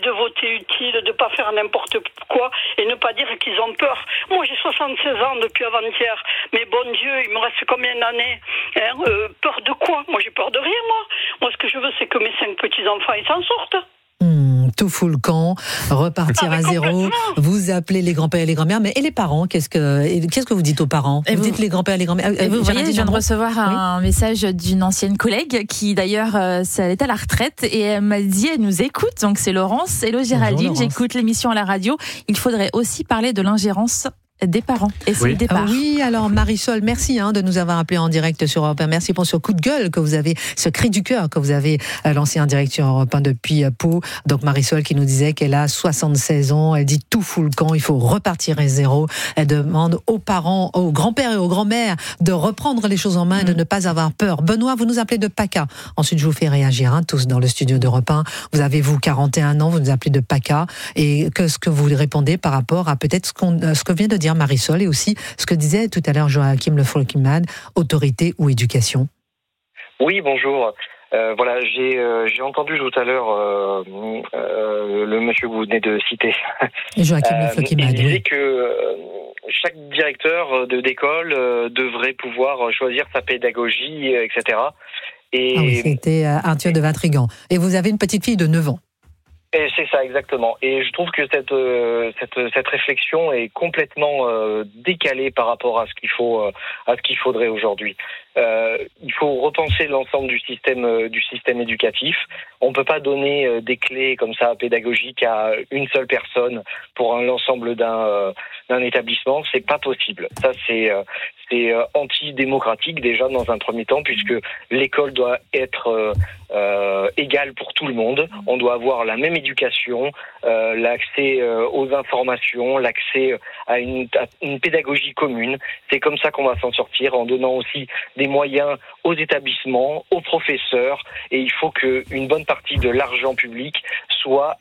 de voter utile, de pas faire n'importe quoi et ne pas dire qu'ils ont peur. Moi, j'ai 76 ans depuis avant-hier, mais bon Dieu, il me reste combien d'années, peur de quoi? Moi, j'ai peur de rien, moi. Moi, ce que je veux, c'est que mes 5 petits-enfants, ils s'en sortent. Tout fout le camp, repartir à zéro. Vous appelez les grands-pères et les grands-mères, mais et les parents, qu'est-ce que vous dites aux parents? Vous dites les grands-pères et les grands-mères. Vous voyez, je viens de recevoir un message d'une ancienne collègue qui d'ailleurs, elle est à la retraite et elle m'a dit, elle nous écoute, donc c'est Laurence. Hello Géraldine, Laurence. J'écoute l'émission à la radio. Il faudrait aussi parler de l'ingérence des parents. Et c'est le départ. Oui, alors Marisol, merci de nous avoir appelé en direct sur Europe 1. Merci pour ce coup de gueule que vous avez, ce cri du cœur que vous avez lancé en direct sur Europe 1 depuis Pau. Donc Marisol qui nous disait qu'elle a 76 ans, elle dit tout fout le camp, il faut repartir à zéro. Elle demande aux parents, aux grands-pères et aux grands-mères de reprendre les choses en main et de ne pas avoir peur. Benoît, vous nous appelez de PACA. Ensuite, je vous fais réagir, tous dans le studio d'Europe 1. Vous avez, 41 ans, vous nous appelez de PACA. Et qu'est-ce que vous répondez par rapport à peut-être ce que vient de dire Marisol et aussi ce que disait tout à l'heure Joachim Le Folkman, autorité ou éducation? Oui, bonjour. Voilà, j'ai entendu tout à l'heure le monsieur que vous venez de citer. Joachim Le Folkman. Il disait que chaque directeur d'école devrait pouvoir choisir sa pédagogie, etc. Et oui, c'était Arthur de Vatrigan. Et vous avez une petite fille de 9 ans. Et c'est ça, exactement. Et je trouve que cette réflexion est complètement décalée par rapport à ce qu'il faudrait aujourd'hui. Il faut repenser l'ensemble du système éducatif. On peut pas donner des clés comme ça pédagogiques à une seule personne pour l'ensemble d'un établissement. C'est pas possible. Ça, c'est antidémocratique déjà dans un premier temps, puisque l'école doit être égale pour tout le monde. On doit avoir la même éducation, l'accès aux informations, l'accès à une pédagogie commune. C'est comme ça qu'on va s'en sortir, en donnant aussi des moyens aux établissements, aux professeurs, et il faut qu'une bonne partie de l'argent public soit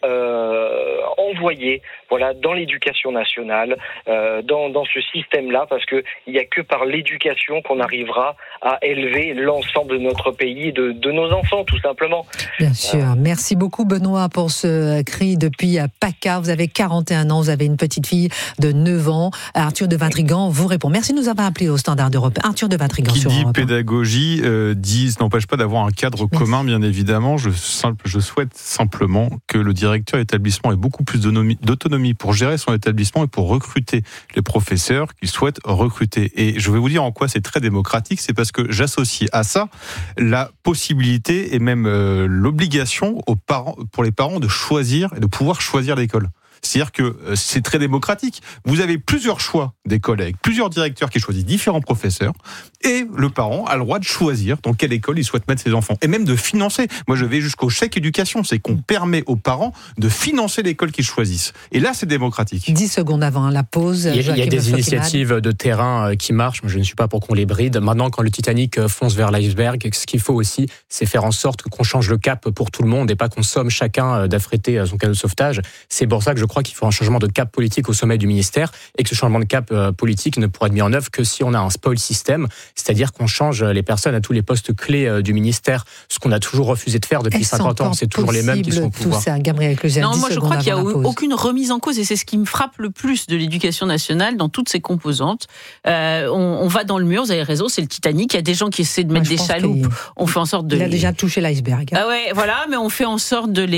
envoyé dans l'éducation nationale, dans ce système-là, parce qu'il n'y a que par l'éducation qu'on arrivera à élever l'ensemble de notre pays et de nos enfants, tout simplement. Bien sûr. Merci beaucoup, Benoît, pour ce cri depuis PACA. Vous avez 41 ans, vous avez une petite fille de 9 ans. Arthur de Vatrigan vous répond. Merci de nous avoir appelé au Standard d'Europe. Arthur de Vatrigan sur Europe 1. Pédagogie n'empêche pas d'avoir un cadre commun, bien évidemment. Je souhaite simplement que le directeur d'établissement ait beaucoup plus d'autonomie pour gérer son établissement et pour recruter les professeurs qu'il souhaite recruter. Et je vais vous dire en quoi c'est très démocratique, c'est parce que j'associe à ça la possibilité et même l'obligation pour les parents de choisir et de pouvoir choisir l'école. C'est-à-dire que c'est très démocratique. Vous avez plusieurs choix d'école avec plusieurs directeurs qui choisissent différents professeurs et le parent a le droit de choisir dans quelle école il souhaite mettre ses enfants et même de financer. Moi, je vais jusqu'au chèque éducation. C'est qu'on permet aux parents de financer l'école qu'ils choisissent. Et là, c'est démocratique. 10 secondes avant la pause. Il y a des initiatives de terrain qui marchent. Moi, je ne suis pas pour qu'on les bride. Maintenant, quand le Titanic fonce vers l'iceberg, ce qu'il faut aussi, c'est faire en sorte qu'on change le cap pour tout le monde et pas qu'on somme chacun d'affréter son canot de sauvetage. C'est pour ça que je crois qu'il faut un changement de cap politique au sommet du ministère et que ce changement de cap politique ne pourra être mis en œuvre que si on a un spoil system, c'est-à-dire qu'on change les personnes à tous les postes clés du ministère, ce qu'on a toujours refusé de faire depuis 50 ans. C'est toujours les mêmes qui sont au pouvoir. Ça, Gabriel Cluzel, non, moi je crois qu'il n'y a aucune remise en cause et c'est ce qui me frappe le plus de l'éducation nationale dans toutes ses composantes. On va dans le mur, vous avez raison, c'est le Titanic. Il y a des gens qui essaient de mettre des chaloupes. On fait en sorte de. Il a déjà touché l'iceberg. Ah ouais, voilà, mais on fait en sorte de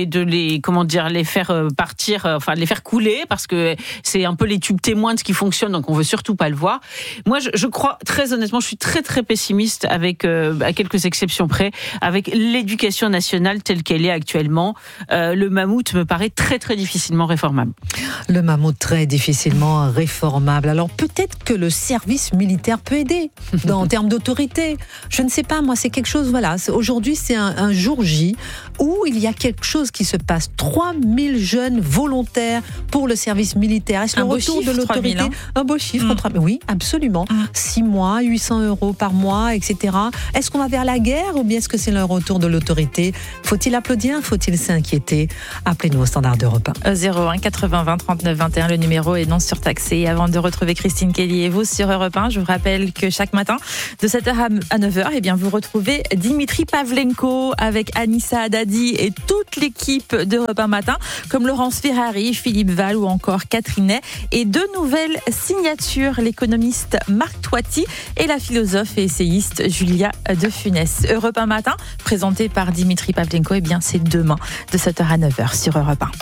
les faire partir, enfin de les faire couler parce que c'est un peu les tubes témoins de ce qui fonctionne, donc on veut surtout pas le voir. Moi, je crois très honnêtement, je suis très très pessimiste avec à quelques exceptions près, avec l'éducation nationale telle qu'elle est actuellement. Le mammouth me paraît très très difficilement réformable. Le mammouth très difficilement réformable. Alors peut-être que le service militaire peut aider en termes d'autorité. Je ne sais pas, moi c'est quelque chose, voilà. Aujourd'hui c'est un jour J où il y a quelque chose qui se passe. 3000 jeunes volontaires volontaires pour le service militaire. Est-ce le retour de l'autorité? 3000, Un beau chiffre. Oui, absolument. 6 mois, 800 € par mois, etc. Est-ce qu'on va vers la guerre ou bien est-ce que c'est le retour de l'autorité? Faut-il applaudir? Faut-il s'inquiéter? Appelez-nous au standard d'Europe 1. 01 80 20 39 21, le numéro est non surtaxé. Et avant de retrouver Christine Kelly et vous sur Europe 1, je vous rappelle que chaque matin, de 7h à 9h, eh bien, vous retrouvez Dimitri Pavlenko avec Anissa Haddadi et toute l'équipe d'Europe 1 Matin, comme Laurence Ferrari, Philippe Val ou encore Catherine Ney. Et 2 nouvelles signatures, l'économiste Marc Toiti et la philosophe et essayiste Julia de Funès. Europe 1 Matin, présenté par Dimitri Pavlenko, eh bien, c'est demain de 7h à 9h sur Europe 1.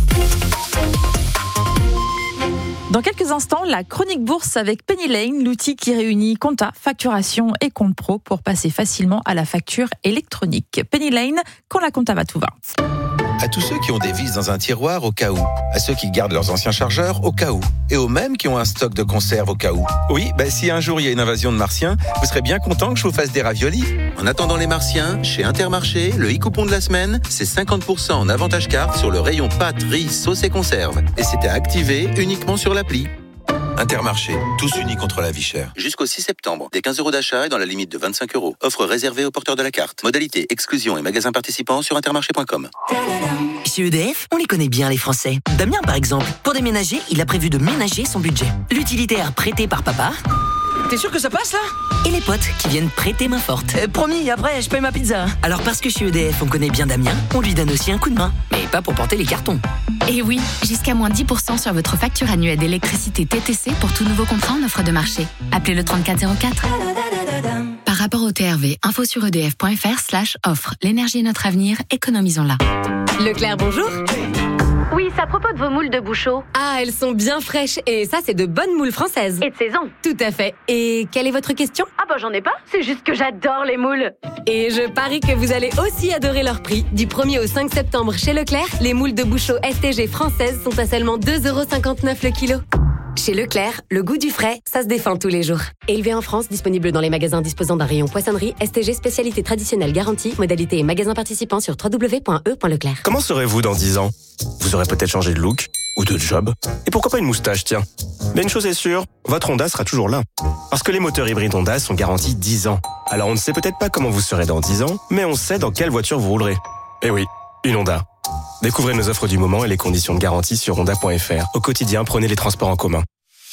Dans quelques instants, la chronique bourse avec Penny Lane, l'outil qui réunit compta, facturation et compte pro pour passer facilement à la facture électronique. Penny Lane, quand la compta va, tout va. À tous ceux qui ont des vis dans un tiroir au cas où, à ceux qui gardent leurs anciens chargeurs au cas où, et aux mêmes qui ont un stock de conserve au cas où. Oui, si un jour il y a une invasion de martiens, vous serez bien content que je vous fasse des raviolis. En attendant les martiens, chez Intermarché, le e-coupon de la semaine, c'est 50% en avantage carte sur le rayon pâtes, riz, sauce et conserve. Et c'est à activer uniquement sur l'appli. Intermarché, tous unis contre la vie chère. Jusqu'au 6 septembre, des 15 € d'achat et dans la limite de 25 €. Offre réservée aux porteurs de la carte. Modalité, exclusion et magasins participants sur intermarché.com. Chez EDF, on les connaît bien les Français. Damien par exemple, pour déménager, il a prévu de ménager son budget. L'utilitaire prêté par papa. T'es sûr que ça passe là? Et les potes qui viennent prêter main forte. Promis, après je paye ma pizza. Alors parce que chez EDF on connaît bien Damien, on lui donne aussi un coup de main. Mais pas pour porter les cartons. Et oui, jusqu'à moins 10% sur votre facture annuelle d'électricité TTC pour tout nouveau contrat en offre de marché. Appelez le 3404. Par rapport au TRV, info sur edf.fr/offre. L'énergie est notre avenir, économisons-la. Leclerc, bonjour. Oui, c'est à propos de vos moules de Bouchot. Ah, elles sont bien fraîches. Et ça, c'est de bonnes moules françaises. Et de saison. Tout à fait. Et quelle est votre question? Ah bah j'en ai pas, c'est juste que j'adore les moules. Et je parie que vous allez aussi adorer leur prix. Du 1er au 5 septembre chez Leclerc, les moules de Bouchot STG françaises sont à seulement 2,59 € le kilo. Chez Leclerc, le goût du frais, ça se défend tous les jours. Élevé en France, disponible dans les magasins disposant d'un rayon poissonnerie, STG spécialité traditionnelle garantie, modalité et magasins participants sur www.e.leclerc. Comment serez-vous dans 10 ans? Vous aurez peut-être changé de look ou de job. Et pourquoi pas une moustache, tiens. Mais une chose est sûre, votre Honda sera toujours là. Parce que les moteurs hybrides Honda sont garantis 10 ans. Alors on ne sait peut-être pas comment vous serez dans 10 ans, mais on sait dans quelle voiture vous roulerez. Eh oui, une Honda. Découvrez nos offres du moment et les conditions de garantie sur honda.fr. Au quotidien, prenez les transports en commun.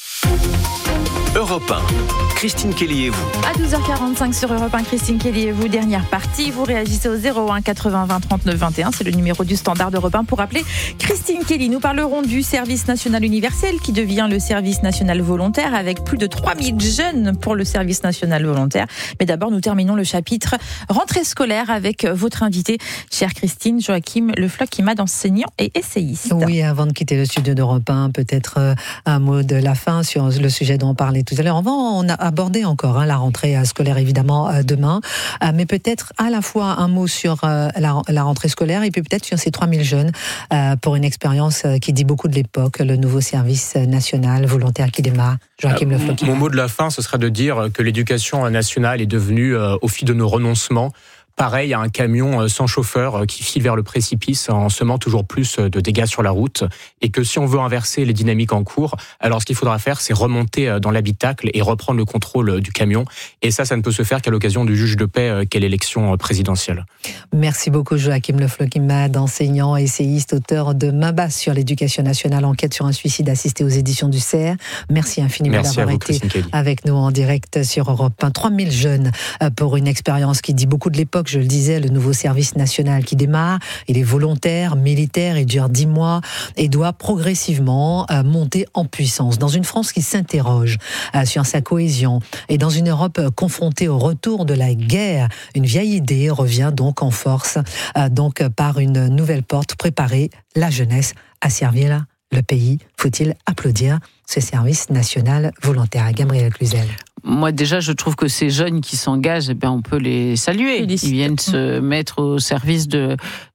Europe 1, Christine Kelly et vous. À 12h45 sur Europe 1, Christine Kelly et vous, dernière partie. Vous réagissez au 01 80 20 39 21. C'est le numéro du standard d'Europe 1 pour appeler Christine Kelly. Nous parlerons du service national universel qui devient le service national volontaire avec plus de 3000 jeunes pour le service national volontaire. Mais d'abord, nous terminons le chapitre rentrée scolaire avec votre invité, chère Christine, Joachim Le Floch-Imad, enseignant et essayiste. Oui, avant de quitter le studio d'Europe 1, peut-être un mot de la fin sur le sujet dont on parlait tout à l'heure. On a abordé encore la rentrée scolaire, évidemment, demain, mais peut-être à la fois un mot sur la rentrée scolaire et puis peut-être sur ces 3000 jeunes pour une expérience qui dit beaucoup de l'époque, le nouveau service national volontaire qui démarre. Joachim Le Floch. Mon mot de la fin, ce serait de dire que l'éducation nationale est devenue, au fil de nos renoncements, pareil à un camion sans chauffeur qui file vers le précipice en semant toujours plus de dégâts sur la route, et que si on veut inverser les dynamiques en cours, alors ce qu'il faudra faire, c'est remonter dans l'habitacle et reprendre le contrôle du camion. Et ça ne peut se faire qu'à l'occasion du juge de paix qu'est l'élection présidentielle. Merci beaucoup Joachim Le Floch-Imad, enseignant, essayiste, auteur de Main basse sur l'éducation nationale, enquête sur un suicide assisté aux éditions du CER. Merci infiniment d'avoir été avec nous en direct sur Europe 1. 3000 jeunes pour une expérience qui dit beaucoup de l'époque. Je le disais, le nouveau service national qui démarre, il est volontaire, militaire, il dure 10 mois et doit progressivement monter en puissance. Dans une France qui s'interroge sur sa cohésion et dans une Europe confrontée au retour de la guerre, une vieille idée revient donc en force, donc par une nouvelle porte, préparer la jeunesse à servir le pays. Faut-il applaudir ce service national volontaire? Gabriel Cluzel. Moi, déjà, je trouve que ces jeunes qui s'engagent, on peut les saluer. Ils viennent se mettre au service de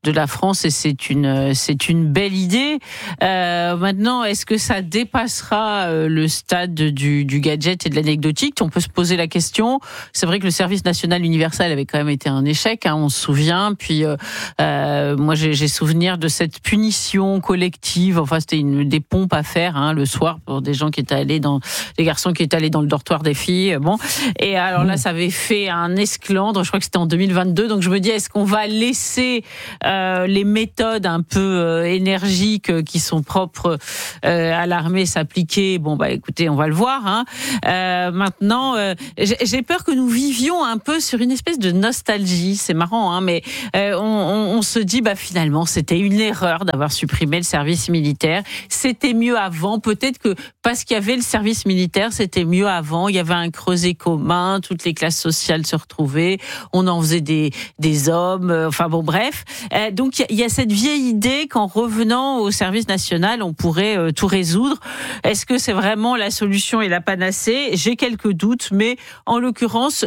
la France et c'est une belle idée. Maintenant, est-ce que ça dépassera le stade du gadget et de l'anecdotique? On peut se poser la question. C'est vrai que le service national universel avait quand même été un échec, on se souvient. Puis moi, j'ai souvenir de cette punition collective. Enfin, c'était des pompes à faire le soir pour des gens qui étaient allés des garçons qui étaient allés dans le dortoir des filles. Bon, et alors là, ça avait fait un esclandre. Je crois que c'était en 2022. Donc je me dis, est-ce qu'on va laisser les méthodes un peu énergiques qui sont propres à l'armée s'appliquer? Bon, écoutez, on va le voir. Maintenant, j'ai peur que nous vivions un peu sur une espèce de nostalgie. C'est marrant, mais on se dit, finalement, c'était une erreur d'avoir supprimé le service militaire. C'était mieux avant. Peut-être que parce qu'il y avait le service militaire, c'était mieux avant. Il y avait un creuset commun, toutes les classes sociales se retrouvaient. On en faisait des hommes. Enfin bon, bref. Donc il y a cette vieille idée qu'en revenant au service national, on pourrait tout résoudre. Est-ce que c'est vraiment la solution et la panacée? J'ai quelques doutes, mais en l'occurrence,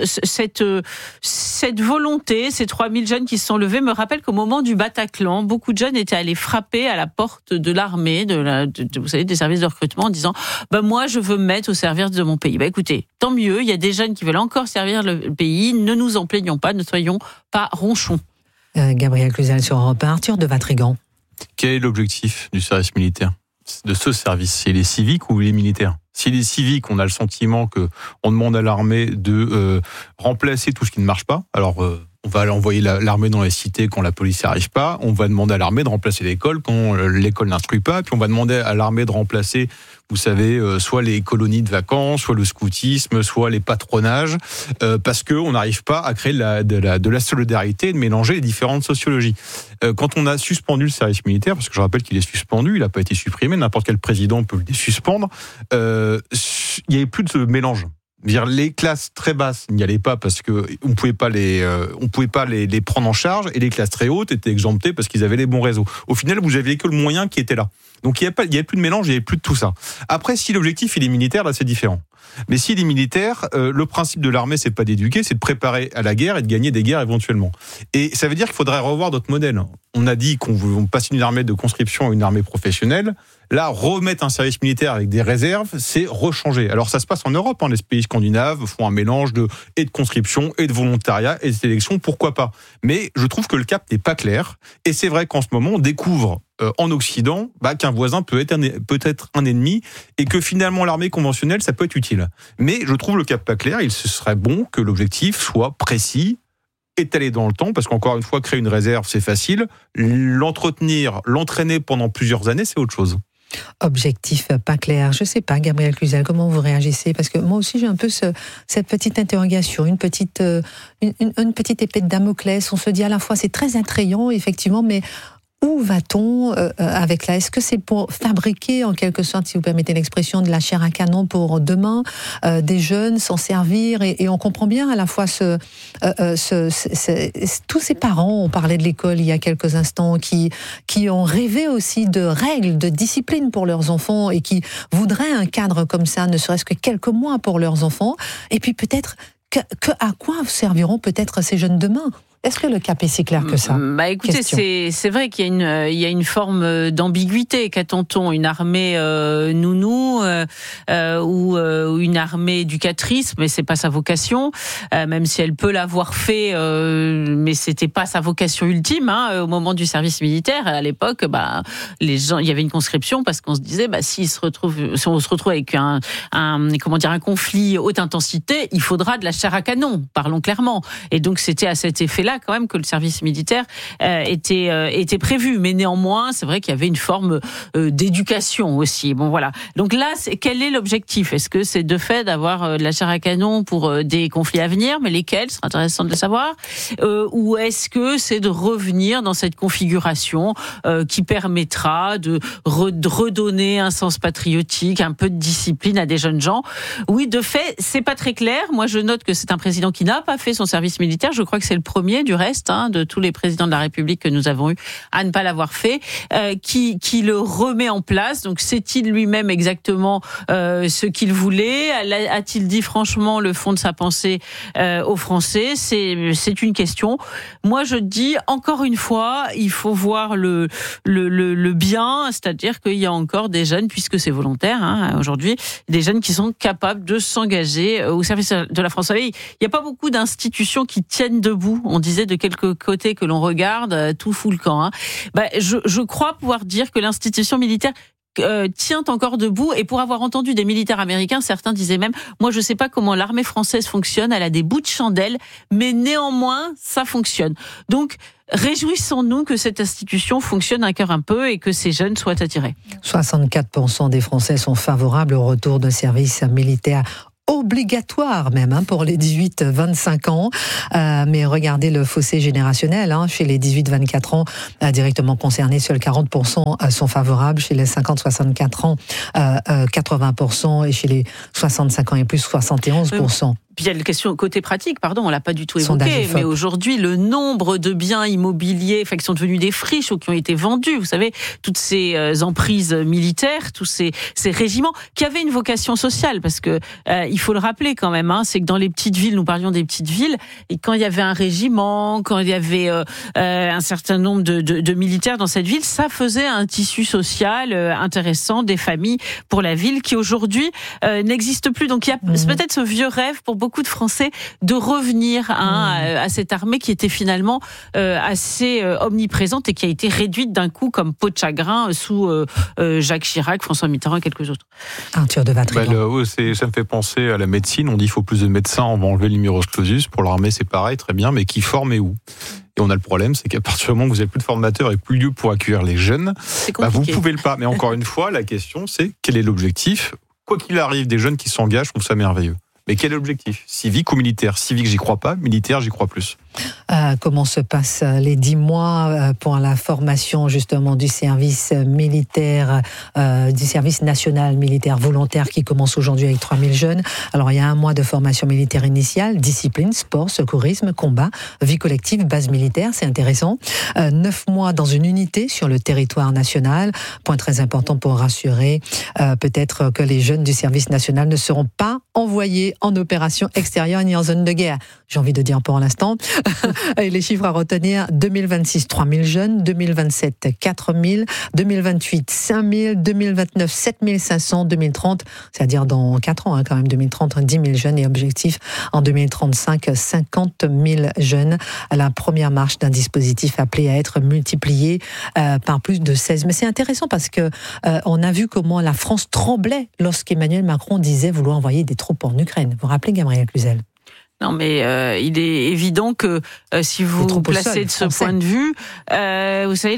cette volonté, ces 3000 jeunes qui se sont levés, me rappelle qu'au moment du Bataclan, beaucoup de jeunes étaient allés frapper à la porte de l'armée, vous savez, des services de recrutement, en disant moi, je veux me mettre au service de mon pays. Écoutez, tant mieux, il y a des jeunes qui veulent encore servir le pays, ne nous en plaignons pas, ne soyons pas ronchons. Gabriel Cluzel sur Europe 1, Arthur de Vatrigan. Quel est l'objectif du service militaire? De ce service, c'est les civiques ou les militaires? Si les civiques, on a le sentiment qu'on demande à l'armée de remplacer tout ce qui ne marche pas, alors on va envoyer l'armée dans les cités quand la police n'y arrive pas, on va demander à l'armée de remplacer l'école quand l'école n'instruit pas, puis on va demander à l'armée de remplacer, vous savez, soit les colonies de vacances, soit le scoutisme, soit les patronages, parce qu'on n'arrive pas à créer de la solidarité et de mélanger les différentes sociologies. Quand on a suspendu le service militaire, parce que je rappelle qu'il est suspendu, il n'a pas été supprimé, n'importe quel président peut le suspendre, il n'y avait plus de mélange. Dire les classes très basses n'y allaient pas parce que on pouvait pas les prendre en charge, et les classes très hautes étaient exemptées parce qu'ils avaient les bons réseaux. Au final, vous aviez que le moyen qui était là. Donc il y avait plus de mélange, il y avait plus de tout ça. Après, si l'objectif il est militaire, là c'est différent. Mais s'il est militaire, le principe de l'armée, c'est pas d'éduquer, c'est de préparer à la guerre et de gagner des guerres éventuellement. Et ça veut dire qu'il faudrait revoir notre modèle. On a dit qu'on passe d'une armée de conscription à une armée professionnelle. Là, remettre un service militaire avec des réserves, c'est rechanger. Alors ça se passe en Europe, les pays scandinaves font un mélange de conscription et de volontariat et de sélection, pourquoi pas. Mais je trouve que le cap n'est pas clair. Et c'est vrai qu'en ce moment, on découvre en Occident qu'un voisin peut être un ennemi et que finalement l'armée conventionnelle, ça peut être utile. Mais je trouve le cap pas clair. Il serait bon que l'objectif soit précis, étalé dans le temps, parce qu'encore une fois, créer une réserve, c'est facile. L'entretenir, l'entraîner pendant plusieurs années, c'est autre chose. Objectif pas clair. Je ne sais pas, Gabriel Cluzel, comment vous réagissez? Parce que moi aussi, j'ai un peu cette petite interrogation, une petite épée de Damoclès. On se dit à la fois, c'est très attrayant, effectivement, mais où va-t-on avec là? Est-ce que c'est pour fabriquer, en quelque sorte, si vous permettez l'expression, de la chair à canon pour demain, des jeunes s'en servir, et on comprend bien à la fois tous ces parents, on parlait de l'école il y a quelques instants, qui ont rêvé aussi de règles, de discipline pour leurs enfants, et qui voudraient un cadre comme ça, ne serait-ce que quelques mois pour leurs enfants, et puis peut-être à quoi serviront peut-être ces jeunes demain? Est-ce que le cap est si clair que ça? Écoutez, c'est vrai qu'il y a une forme d'ambiguïté. Qu'attend-on? Une armée nounou ou une armée éducatrice? Mais c'est pas sa vocation, même si elle peut l'avoir fait, mais c'était pas sa vocation ultime. Au moment du service militaire, à l'époque, les gens, il y avait une conscription parce qu'on se disait, si on se retrouve avec un conflit haute intensité, il faudra de la chair à canon. Parlons clairement. Et donc c'était à cet effet-là quand même que le service militaire était prévu, mais néanmoins c'est vrai qu'il y avait une forme d'éducation aussi. Bon voilà. Donc là, quel est l'objectif? Est-ce que c'est de fait d'avoir de la chair à canon pour des conflits à venir, mais lesquels? C'est intéressant de le savoir. Ou est-ce que c'est de revenir dans cette configuration qui permettra de redonner un sens patriotique, un peu de discipline à des jeunes gens? Oui, de fait, c'est pas très clair. Moi, je note que c'est un président qui n'a pas fait son service militaire. Je crois que c'est le premier premier du reste, de tous les présidents de la République que nous avons eu à ne pas l'avoir fait, qui le remet en place. Donc sait-il lui-même exactement ce qu'il voulait? A-t-il dit franchement le fond de sa pensée aux Français? C'est une question. Moi je dis encore une fois, il faut voir le bien, c'est-à-dire qu'il y a encore des jeunes, puisque c'est volontaire aujourd'hui, des jeunes qui sont capables de s'engager au service de la France. Il n'y a pas beaucoup d'institutions qui tiennent debout. On disait de quelque côté que l'on regarde, tout fout le camp. Je crois pouvoir dire que l'institution militaire tient encore debout, et pour avoir entendu des militaires américains, certains disaient même, moi je sais pas comment l'armée française fonctionne, elle a des bouts de chandelle, mais néanmoins ça fonctionne. Donc réjouissons-nous que cette institution fonctionne encore un peu et que ces jeunes soient attirés. 64% des Français sont favorables au retour de service militaire obligatoire même pour les 18-25 ans. Mais regardez le fossé générationnel. Chez les 18-24 ans directement concernés, seuls 40% sont favorables. Chez les 50-64 ans, 80%. Et chez les 65 ans et plus, 71%. Puis il y a la question côté pratique, on l'a pas du tout évoqué, mais aujourd'hui, le nombre de biens immobiliers, qui sont devenus des friches ou qui ont été vendus, vous savez, toutes ces emprises militaires, tous ces régiments, qui avaient une vocation sociale, parce que il faut le rappeler quand même, c'est que dans les petites villes, nous parlions des petites villes, et quand il y avait un régiment, quand il y avait un certain nombre de militaires dans cette ville, ça faisait un tissu social intéressant, des familles pour la ville, qui aujourd'hui n'existe plus. Donc il y a peut-être ce vieux rêve pour beaucoup de Français de revenir à cette armée qui était finalement assez omniprésente et qui a été réduite d'un coup comme peau de chagrin sous Jacques Chirac, François Mitterrand et quelques autres. Arthur de Vatrigan. Ça me fait penser à la médecine. On dit qu'il faut plus de médecins, on va enlever le numerus clausus. Pour l'armée, c'est pareil, très bien, mais qui forme et où? Et on a le problème, c'est qu'à partir du moment où vous n'avez plus de formateurs et plus lieu pour accueillir les jeunes, vous ne pouvez pas. Mais encore une fois, la question, c'est quel est l'objectif? Quoi qu'il arrive, des jeunes qui s'engagent, je trouve ça merveilleux. Mais quel est l'objectif? Civique ou militaire? Civique, j'y crois pas. Militaire, j'y crois plus. Comment se passent les 10 mois pour la formation justement du service militaire, du service national militaire volontaire qui commence aujourd'hui avec 3000 jeunes. Alors il y a 1 mois de formation militaire initiale, discipline, sport, secourisme, combat, vie collective, base militaire, c'est intéressant. 9 mois dans une unité sur le territoire national, point très important pour rassurer peut-être que les jeunes du service national ne seront pas envoyés en opération extérieure ni en zone de guerre. J'ai envie de dire pour l'instant. Et les chiffres à retenir, 2026, 3000 jeunes, 2027, 4000, 2028, 5000, 2029, 7500, 2030, c'est-à-dire dans 4 ans quand même, 2030, 10 000 jeunes et objectif en 2035, 50 000 jeunes à la première marche d'un dispositif appelé à être multiplié par plus de 16. Mais c'est intéressant parce que on a vu comment la France tremblait lorsqu'Emmanuel Macron disait vouloir envoyer des troupes en Ukraine. Vous vous rappelez, Gabriel Cluzel? Non, mais il est évident que si vous vous placez de ce point de vue, vous savez,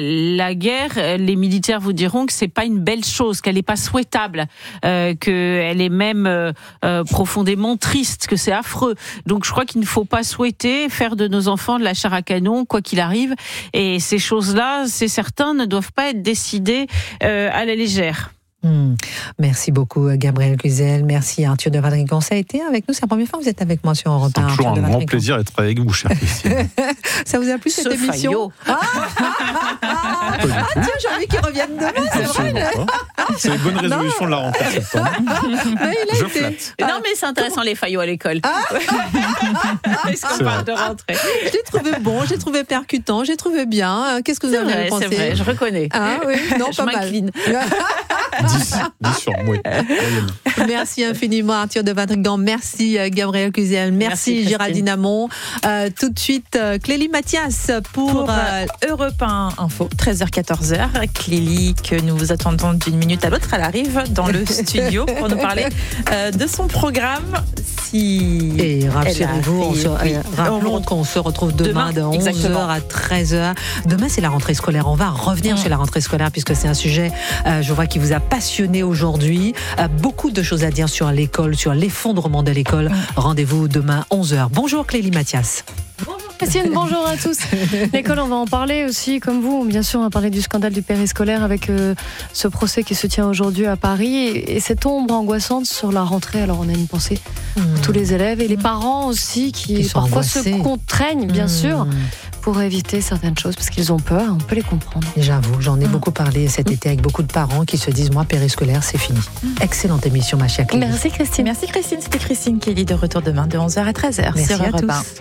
la guerre, les militaires vous diront que c'est pas une belle chose, qu'elle est pas souhaitable, qu'elle est même profondément triste, que c'est affreux. Donc je crois qu'il ne faut pas souhaiter faire de nos enfants de la chair à canon, quoi qu'il arrive. Et ces choses-là, c'est certain, ne doivent pas être décidées à la légère. Merci beaucoup Gabriel Cluzel, merci Arthur de Vatrigan. Ça a été avec nous, c'est la première fois que vous êtes avec moi sur Europe 1. C'est toujours un grand plaisir d'être avec vous, chère Christine. Ça vous a plu cette émission? Tiens, j'ai envie qu'il revienne demain, c'est vrai. C'est une bonne résolution de la rentrée en septembre. Je flatte. Non mais c'est intéressant les Fayot à l'école. Est-ce qu'on parle de rentrée? J'ai trouvé bon, j'ai trouvé percutant, j'ai trouvé bien. Qu'est-ce que vous avez pensé? C'est vrai, je reconnais. Ah oui, non, je pas m'incline. 10 sur moi. Merci infiniment Arthur de Vatrigan, merci Gabriel Cluzel, merci Géraldine Amon. Tout de suite Clélie Mathias pour Europe 1 Info, 13h-14h. Clélie, que nous vous attendons d'une minute à l'autre, elle arrive dans le studio pour nous parler de son programme. Et rassurez-vous, rappelons qu'on se retrouve demain de 11h à 13h. Demain, c'est la rentrée scolaire. On va revenir sur la rentrée scolaire puisque c'est un sujet, je vois, qui vous a passionné aujourd'hui. Beaucoup de choses à dire sur l'école, sur l'effondrement de l'école. Rendez-vous demain 11h. Bonjour Clélie Mathias. Bonjour. Christine, bonjour à tous. L'école, on va en parler aussi, comme vous. Bien sûr, on va parler du scandale du périscolaire avec ce procès qui se tient aujourd'hui à Paris et cette ombre angoissante sur la rentrée. Alors, on a une pensée pour tous les élèves et les parents aussi qui parfois angoissés. Se contraignent, bien sûr, pour éviter certaines choses parce qu'ils ont peur. On peut les comprendre. J'avoue, j'en ai beaucoup parlé cet été avec beaucoup de parents qui se disent, moi, périscolaire, c'est fini. Excellente émission, ma chère Clélie. Merci Christine. Merci Christine. C'était Christine Kelly de retour demain de 11h à 13h. Merci sur à Europe 1. tous.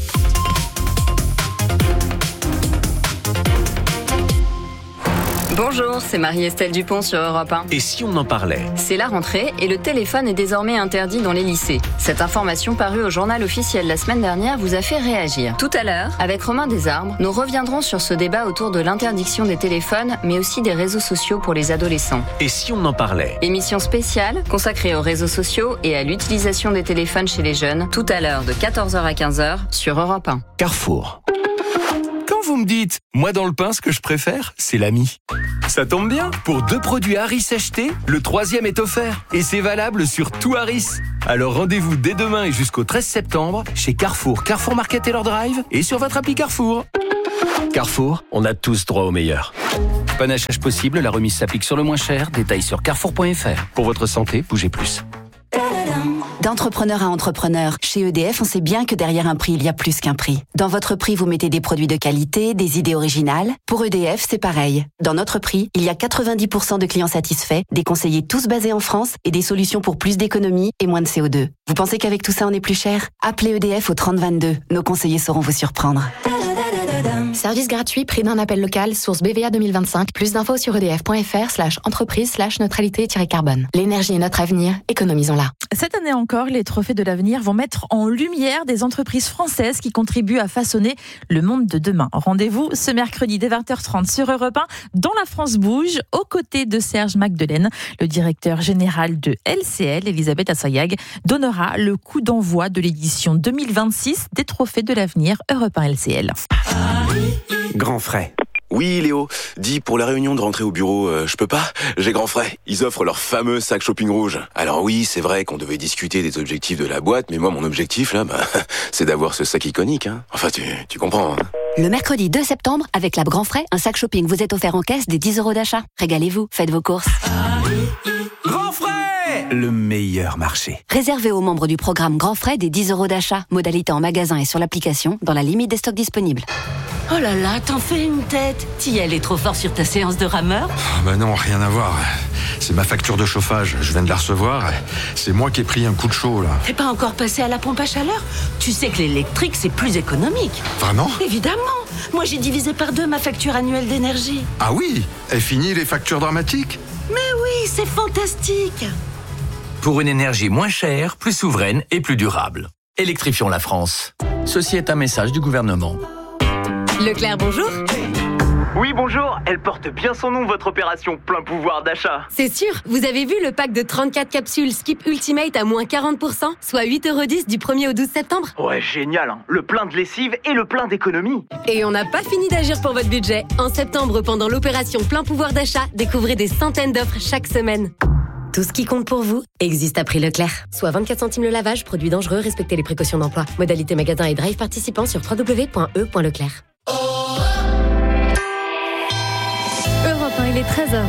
Bonjour, c'est Marie-Estelle Dupont sur Europe 1. Et si on en parlait ? C'est la rentrée et le téléphone est désormais interdit dans les lycées. Cette information parue au journal officiel la semaine dernière vous a fait réagir. Tout à l'heure, avec Romain Desarbres, nous reviendrons sur ce débat autour de l'interdiction des téléphones, mais aussi des réseaux sociaux pour les adolescents. Et si on en parlait ? Émission spéciale consacrée aux réseaux sociaux et à l'utilisation des téléphones chez les jeunes, tout à l'heure de 14h à 15h sur Europe 1. Carrefour. Quand vous me dites, moi dans le pain, ce que je préfère, c'est l'ami. Ça tombe bien, pour 2 produits Harris achetés, le 3e est offert. Et c'est valable sur tout Harris. Alors rendez-vous dès demain et jusqu'au 13 septembre chez Carrefour, Carrefour Market Taylor Drive et sur votre appli Carrefour. Carrefour, on a tous droit au meilleur. Panachage possible, la remise s'applique sur le moins cher. Détails sur carrefour.fr. Pour votre santé, bougez plus. D'entrepreneur à entrepreneur, chez EDF, on sait bien que derrière un prix, il y a plus qu'un prix. Dans votre prix, vous mettez des produits de qualité, des idées originales. Pour EDF, c'est pareil. Dans notre prix, il y a 90% de clients satisfaits, des conseillers tous basés en France et des solutions pour plus d'économie et moins de CO2. Vous pensez qu'avec tout ça, on est plus cher ? Appelez EDF au 3022. Nos conseillers sauront vous surprendre. Service gratuit, prix d'un appel local, source BVA 2025. Plus d'infos sur edf.fr/entreprise/neutralité-carbone. L'énergie est notre avenir, économisons-la. Cette année encore, les trophées de l'avenir vont mettre en lumière des entreprises françaises qui contribuent à façonner le monde de demain. Rendez-vous ce mercredi dès 20h30 sur Europe 1 dans La France Bouge, aux côtés de Serge Magdelaine. Le directeur général de LCL, Elisabeth Assayag, donnera le coup d'envoi de l'édition 2026 des trophées de l'avenir Europe 1 LCL. Grand frais. Oui, Léo, dis pour la réunion de rentrée au bureau, je peux pas, j'ai grand frais. Ils offrent leur fameux sac shopping rouge. Alors oui, c'est vrai qu'on devait discuter des objectifs de la boîte, mais moi, mon objectif, là, c'est d'avoir ce sac iconique. Hein. Enfin, tu comprends. Hein. Le mercredi 2 septembre, avec la Grand Frais, un sac shopping vous est offert en caisse des 10 € d'achat. Régalez-vous, faites vos courses. Grand frais ! Le meilleur marché. Réservé aux membres du programme Grand Frais des 10 € d'achat. Modalité en magasin et sur l'application, dans la limite des stocks disponibles. Oh là là, t'en fais une tête. T'y allais trop fort sur ta séance de rameur ? Bah non, rien à voir. C'est ma facture de chauffage, je viens de la recevoir. C'est moi qui ai pris un coup de chaud, là. T'es pas encore passé à la pompe à chaleur ? Tu sais que l'électrique, c'est plus économique. Vraiment ? Évidemment. Moi, j'ai divisé par 2 ma facture annuelle d'énergie. Ah oui ? Et fini les factures dramatiques ? Mais oui, c'est fantastique. Pour une énergie moins chère, plus souveraine et plus durable. Électrifions la France. Ceci est un message du gouvernement. Leclerc, bonjour. Oui, bonjour. Elle porte bien son nom, votre opération plein pouvoir d'achat. C'est sûr. Vous avez vu le pack de 34 capsules Skip Ultimate à moins 40%, soit 8,10 € du 1er au 12 septembre. Ouais, génial, hein. Le plein de lessive et le plein d'économie. Et on n'a pas fini d'agir pour votre budget. En septembre, pendant l'opération plein pouvoir d'achat, découvrez des centaines d'offres chaque semaine. Tout ce qui compte pour vous existe à prix Leclerc. Soit 24 centimes le lavage, produit dangereux, respectez les précautions d'emploi. Modalité magasin et drive participants sur www.e.leclerc. Europe 1, il est 13h.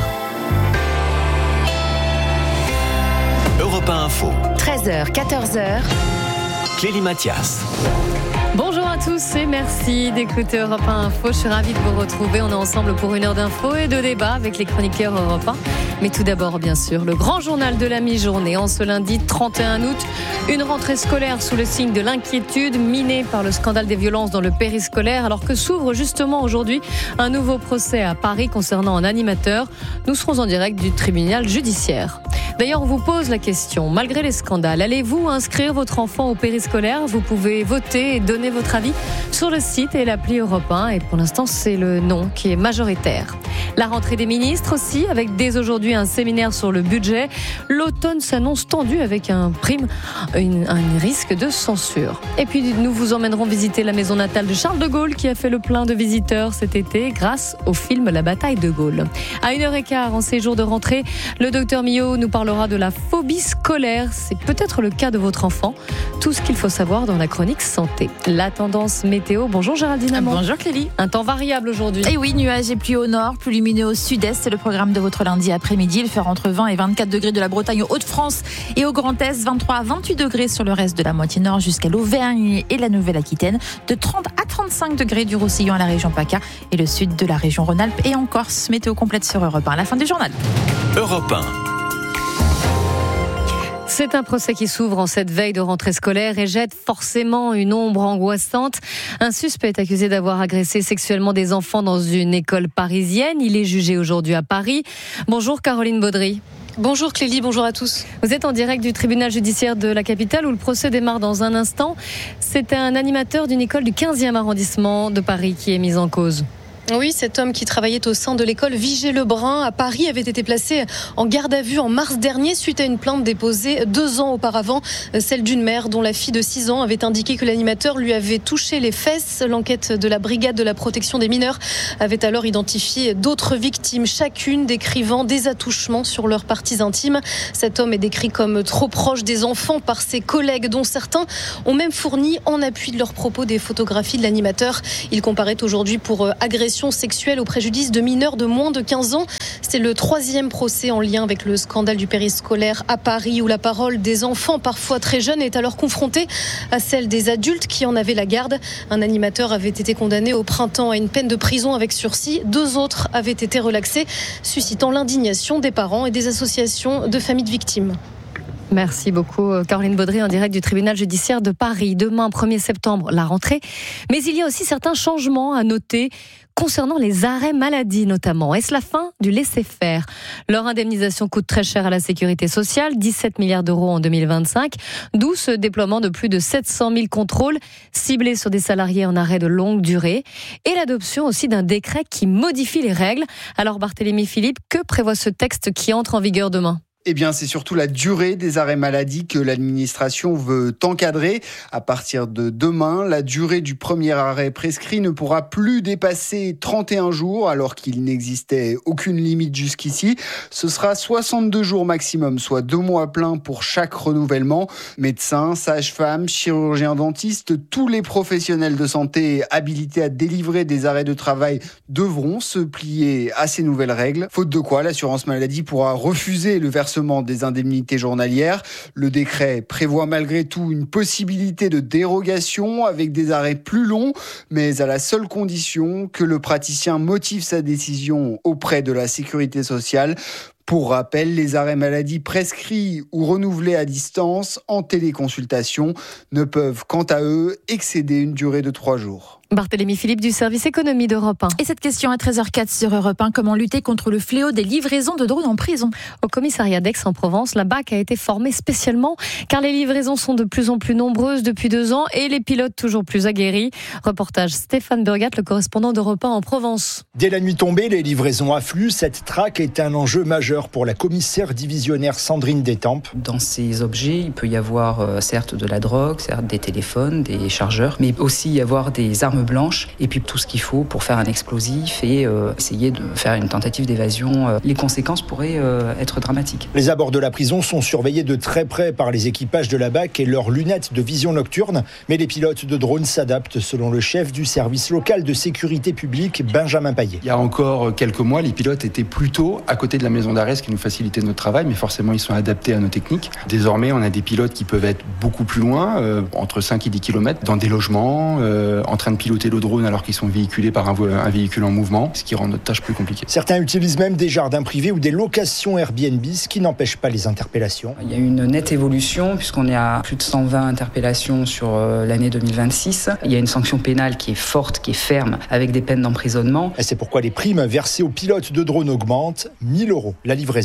Europe 1 Info. 13h, 14h. Clélie Mathias. Bonjour à tous et merci d'écouter Europe 1 Info. Je suis ravie de vous retrouver. On est ensemble pour 1 heure d'infos et de débat avec les chroniqueurs Europe 1. Mais tout d'abord, bien sûr, le grand journal de la mi-journée. En ce lundi 31 août, une rentrée scolaire sous le signe de l'inquiétude, minée par le scandale des violences dans le périscolaire, alors que s'ouvre justement aujourd'hui un nouveau procès à Paris concernant un animateur. Nous serons en direct du tribunal judiciaire. D'ailleurs, on vous pose la question, malgré les scandales, allez-vous inscrire votre enfant au périscolaire ? Vous pouvez voter et donner votre avis sur le site et l'appli Europe 1. Et pour l'instant, c'est le non qui est majoritaire. La rentrée des ministres aussi, avec dès aujourd'hui un séminaire sur le budget. L'automne s'annonce tendu avec un risque de censure. Et puis nous vous emmènerons visiter la maison natale de Charles de Gaulle qui a fait le plein de visiteurs cet été grâce au film La bataille de Gaulle. À 1h15 en séjour de rentrée, le docteur Millot nous parlera de la phobie scolaire. C'est peut-être le cas de votre enfant. Tout ce qu'il faut savoir dans la chronique santé. La tendance météo. Bonjour Géraldine Amand. Bonjour Clélie. Un temps variable aujourd'hui. Et oui, nuages et pluie au nord, plus lumineux au sud-est. C'est le programme de votre lundi après-midi. Il fera entre 20 et 24 degrés de la Bretagne aux Hauts-de-France et au Grand Est. 23 à 28 degrés sur le reste de la moitié nord jusqu'à l'Auvergne et la Nouvelle-Aquitaine. De 30 à 35 degrés du Roussillon à la région PACA et le sud de la région Rhône-Alpes et en Corse. Météo complète sur Europe 1 à la fin du journal. Europe 1. C'est un procès qui s'ouvre en cette veille de rentrée scolaire et jette forcément une ombre angoissante. Un suspect est accusé d'avoir agressé sexuellement des enfants dans une école parisienne. Il est jugé aujourd'hui à Paris. Bonjour Caroline Baudry. Bonjour Clélie, bonjour à tous. Vous êtes en direct du tribunal judiciaire de la capitale où le procès démarre dans un instant. C'est un animateur d'une école du 15e arrondissement de Paris qui est mis en cause. Oui, cet homme qui travaillait au sein de l'école Vigée-Lebrun à Paris avait été placé en garde à vue en mars dernier suite à une plainte déposée 2 ans auparavant, celle d'une mère dont la fille de 6 ans avait indiqué que l'animateur lui avait touché les fesses. L'enquête de la brigade de la protection des mineurs avait alors identifié d'autres victimes, chacune décrivant des attouchements sur leurs parties intimes. Cet homme est décrit comme trop proche des enfants par ses collègues, dont certains ont même fourni en appui de leurs propos des photographies de l'animateur. Il comparaît aujourd'hui pour agression sexuelle au préjudice de mineurs de moins de 15 ans. C'est le 3e procès en lien avec le scandale du périscolaire à Paris où la parole des enfants, parfois très jeunes, est alors confrontée à celle des adultes qui en avaient la garde. Un animateur avait été condamné au printemps à une peine de prison avec sursis. 2 autres avaient été relaxés, suscitant l'indignation des parents et des associations de familles de victimes. Merci beaucoup Caroline Baudry en direct du tribunal judiciaire de Paris. Demain, 1er septembre, la rentrée. Mais il y a aussi certains changements à noter concernant les arrêts maladie notamment. Est-ce la fin du laisser-faire ? Leur indemnisation coûte très cher à la sécurité sociale, 17 milliards d'euros en 2025, d'où ce déploiement de plus de 700 000 contrôles ciblés sur des salariés en arrêt de longue durée et l'adoption aussi d'un décret qui modifie les règles. Alors Barthélémy Philippe, que prévoit ce texte qui entre en vigueur demain ? Eh bien, c'est surtout la durée des arrêts maladie que l'administration veut encadrer. À partir de demain, la durée du premier arrêt prescrit ne pourra plus dépasser 31 jours, alors qu'il n'existait aucune limite jusqu'ici. Ce sera 62 jours maximum, soit 2 mois pleins pour chaque renouvellement. Médecins, sages-femmes, chirurgiens dentistes, tous les professionnels de santé habilités à délivrer des arrêts de travail devront se plier à ces nouvelles règles. Faute de quoi, l'assurance maladie pourra refuser le versement des indemnités journalières. Le décret prévoit malgré tout une possibilité de dérogation avec des arrêts plus longs, mais à la seule condition que le praticien motive sa décision auprès de la sécurité sociale. Pour rappel, les arrêts maladie prescrits ou renouvelés à distance en téléconsultation ne peuvent, quant à eux, excéder une durée de 3 jours. Barthélémy Philippe du service économie d'Europe 1. Et cette question à 13h04 sur Europe 1, comment lutter contre le fléau des livraisons de drones en prison ? Au commissariat d'Aix-en-Provence, la BAC a été formée spécialement car les livraisons sont de plus en plus nombreuses depuis 2 ans et les pilotes toujours plus aguerris. Reportage Stéphane Burgat, le correspondant d'Europe 1 en Provence. Dès la nuit tombée, les livraisons affluent. Cette traque est un enjeu majeur pour la commissaire divisionnaire Sandrine Détampes. Dans ces objets, il peut y avoir certes de la drogue, certes des téléphones, des chargeurs, mais aussi y avoir des armes blanches et puis tout ce qu'il faut pour faire un explosif et essayer de faire une tentative d'évasion. Les conséquences pourraient être dramatiques. Les abords de la prison sont surveillés de très près par les équipages de la BAC et leurs lunettes de vision nocturne, mais les pilotes de drones s'adaptent selon le chef du service local de sécurité publique, Benjamin Paillet. Il y a encore quelques mois, les pilotes étaient plutôt à côté de la maison d'arrêt, ce qui nous facilitait notre travail, mais forcément ils sont adaptés à nos techniques. Désormais, on a des pilotes qui peuvent être beaucoup plus loin, entre 5 et 10 km, dans des logements, en train de piloter le drone alors qu'ils sont véhiculés par un véhicule en mouvement, ce qui rend notre tâche plus compliquée. Certains utilisent même des jardins privés ou des locations Airbnb, ce qui n'empêche pas les interpellations. Il y a une nette évolution puisqu'on est à plus de 120 interpellations sur l'année 2026. Il y a une sanction pénale qui est forte, qui est ferme, avec des peines d'emprisonnement. Et c'est pourquoi les primes versées aux pilotes de drones augmentent, 1 000 € la livraison.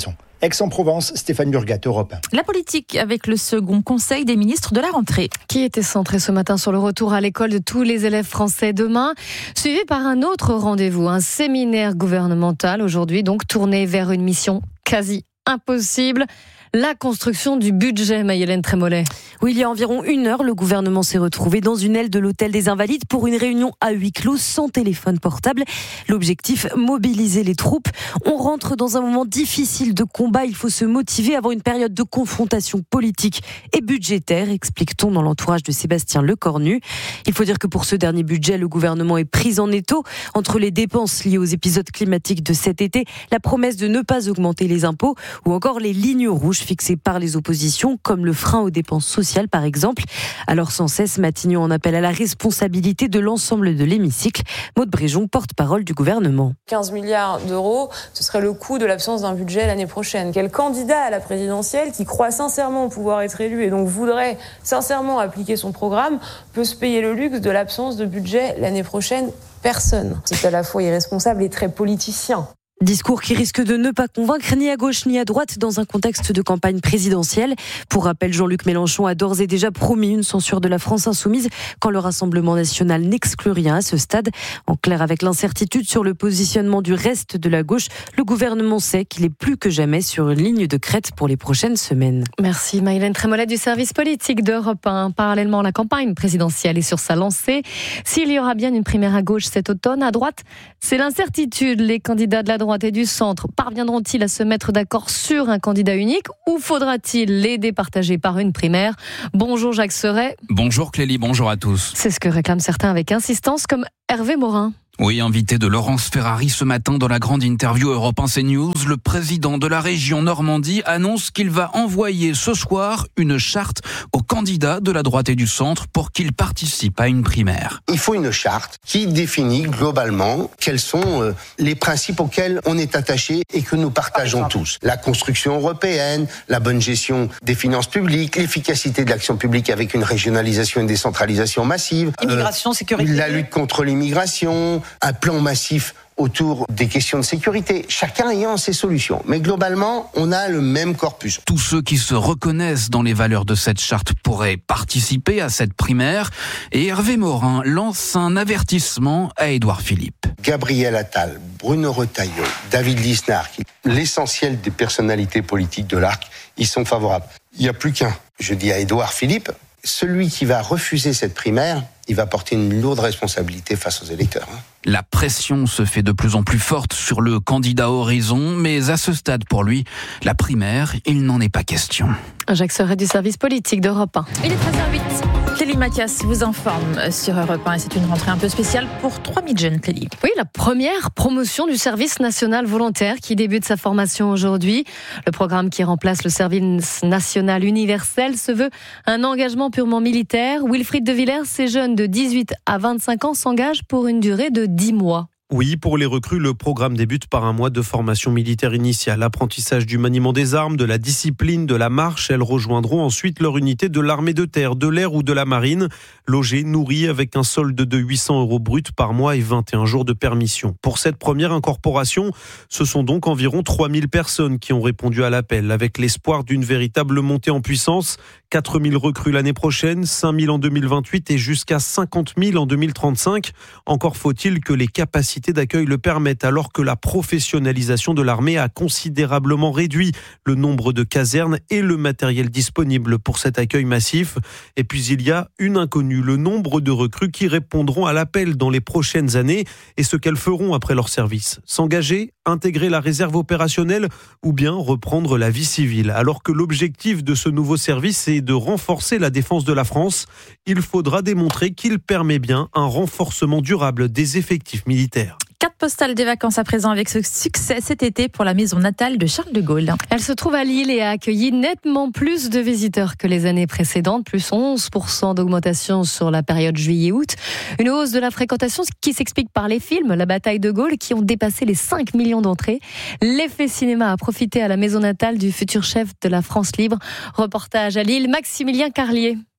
Aix-en-Provence, Stéphane Burgat, Europe 1. La politique avec le second conseil des ministres de la rentrée. Qui était centré ce matin sur le retour à l'école de tous les élèves français demain, suivi par un autre rendez-vous, un séminaire gouvernemental aujourd'hui, donc tourné vers une mission quasi impossible. La construction du budget, Maïlène Trémollet. Oui, il y a environ 1 heure, le gouvernement s'est retrouvé dans une aile de l'hôtel des Invalides pour une réunion à huis clos sans téléphone portable. L'objectif, mobiliser les troupes. On rentre dans un moment difficile de combat. Il faut se motiver avant une période de confrontation politique et budgétaire, explique-t-on dans l'entourage de Sébastien Lecornu. Il faut dire que pour ce dernier budget, le gouvernement est pris en étau entre les dépenses liées aux épisodes climatiques de cet été, la promesse de ne pas augmenter les impôts ou encore les lignes rouges fixées par les oppositions, comme le frein aux dépenses sociales par exemple. Alors sans cesse, Matignon en appelle à la responsabilité de l'ensemble de l'hémicycle. Maude Bréjon, porte-parole du gouvernement. 15 milliards d'euros, ce serait le coût de l'absence d'un budget l'année prochaine. Quel candidat à la présidentielle qui croit sincèrement pouvoir être élu et donc voudrait sincèrement appliquer son programme peut se payer le luxe de l'absence de budget l'année prochaine? Personne. C'est à la fois irresponsable et très politicien. Discours qui risque de ne pas convaincre ni à gauche ni à droite dans un contexte de campagne présidentielle. Pour rappel, Jean-Luc Mélenchon a d'ores et déjà promis une censure de la France insoumise quand le Rassemblement national n'exclut rien à ce stade. En clair, avec l'incertitude sur le positionnement du reste de la gauche, le gouvernement sait qu'il est plus que jamais sur une ligne de crête pour les prochaines semaines. Merci Maïlène Trémollet du service politique d'Europe 1. Parallèlement, la campagne présidentielle est sur sa lancée. S'il y aura bien une primaire à gauche cet automne, à droite, c'est l'incertitude. Les candidats de la droite et du centre parviendront-ils à se mettre d'accord sur un candidat unique ou faudra-t-il les départager par une primaire? Bonjour Jacques Serret. Bonjour Clélie, bonjour à tous. C'est ce que réclament certains avec insistance, comme Hervé Morin. Oui, invité de Laurence Ferrari ce matin dans la grande interview Europe 1 CNews, le président de la région Normandie annonce qu'il va envoyer ce soir une charte aux candidats de la droite et du centre pour qu'ils participent à une primaire. Il faut une charte qui définit globalement quels sont les principes auxquels on est attaché et que nous partageons tous. La construction européenne, la bonne gestion des finances publiques, l'efficacité de l'action publique avec une régionalisation et une décentralisation massive. Immigration, sécurité. La lutte contre l'immigration, un plan massif autour des questions de sécurité, chacun ayant ses solutions. Mais globalement, on a le même corpus. Tous ceux qui se reconnaissent dans les valeurs de cette charte pourraient participer à cette primaire. Et Hervé Morin lance un avertissement à Édouard Philippe. Gabriel Attal, Bruno Retailleau, David Lisnard, l'essentiel des personnalités politiques de l'ARC, ils sont favorables. Il n'y a plus qu'un. Je dis à Édouard Philippe, celui qui va refuser cette primaire, il va porter une lourde responsabilité face aux électeurs. La pression se fait de plus en plus forte sur le candidat Horizon, mais à ce stade pour lui, la primaire, il n'en est pas question. Jacques Serret du service politique d'Europe 1. Il est 13h08. Clélie Mathias vous informe sur Europe 1 et c'est une rentrée un peu spéciale pour 3000 jeunes, Clélie. Oui, la première promotion du service national volontaire qui débute sa formation aujourd'hui. Le programme qui remplace le service national universel se veut un engagement purement militaire. Wilfried de Villers, ces jeunes de 18 à 25 ans s'engagent pour une durée de 10 mois. Oui, pour les recrues, le programme débute par un mois de formation militaire initiale. Apprentissage du maniement des armes, de la discipline, de la marche. Elles rejoindront ensuite leur unité de l'armée de terre, de l'air ou de la marine. Logées, nourries, avec un solde de 800 € brut par mois et 21 jours de permission. Pour cette première incorporation, ce sont donc environ 3000 personnes qui ont répondu à l'appel, avec l'espoir d'une véritable montée en puissance. 4000 recrues l'année prochaine, 5000 en 2028 et jusqu'à 50 000 en 2035. Encore faut-il que les capacités d'accueil le permettent, alors que la professionnalisation de l'armée a considérablement réduit le nombre de casernes et le matériel disponible pour cet accueil massif. Et puis il y a une inconnue, le nombre de recrues qui répondront à l'appel dans les prochaines années et ce qu'elles feront après leur service. S'engager, intégrer la réserve opérationnelle ou bien reprendre la vie civile. Alors que l'objectif de ce nouveau service est de renforcer la défense de la France, il faudra démontrer qu'il permet bien un renforcement durable des effectifs militaires. Carte postale des vacances à présent avec ce succès cet été pour la maison natale de Charles de Gaulle. Elle se trouve à Lille et a accueilli nettement plus de visiteurs que les années précédentes, plus 11% d'augmentation sur la période juillet-août. Une hausse de la fréquentation qui s'explique par les films La Bataille de Gaulle qui ont dépassé les 5 millions d'entrées. L'effet cinéma a profité à la maison natale du futur chef de la France libre. Reportage à Lille, Maximilien Carlier.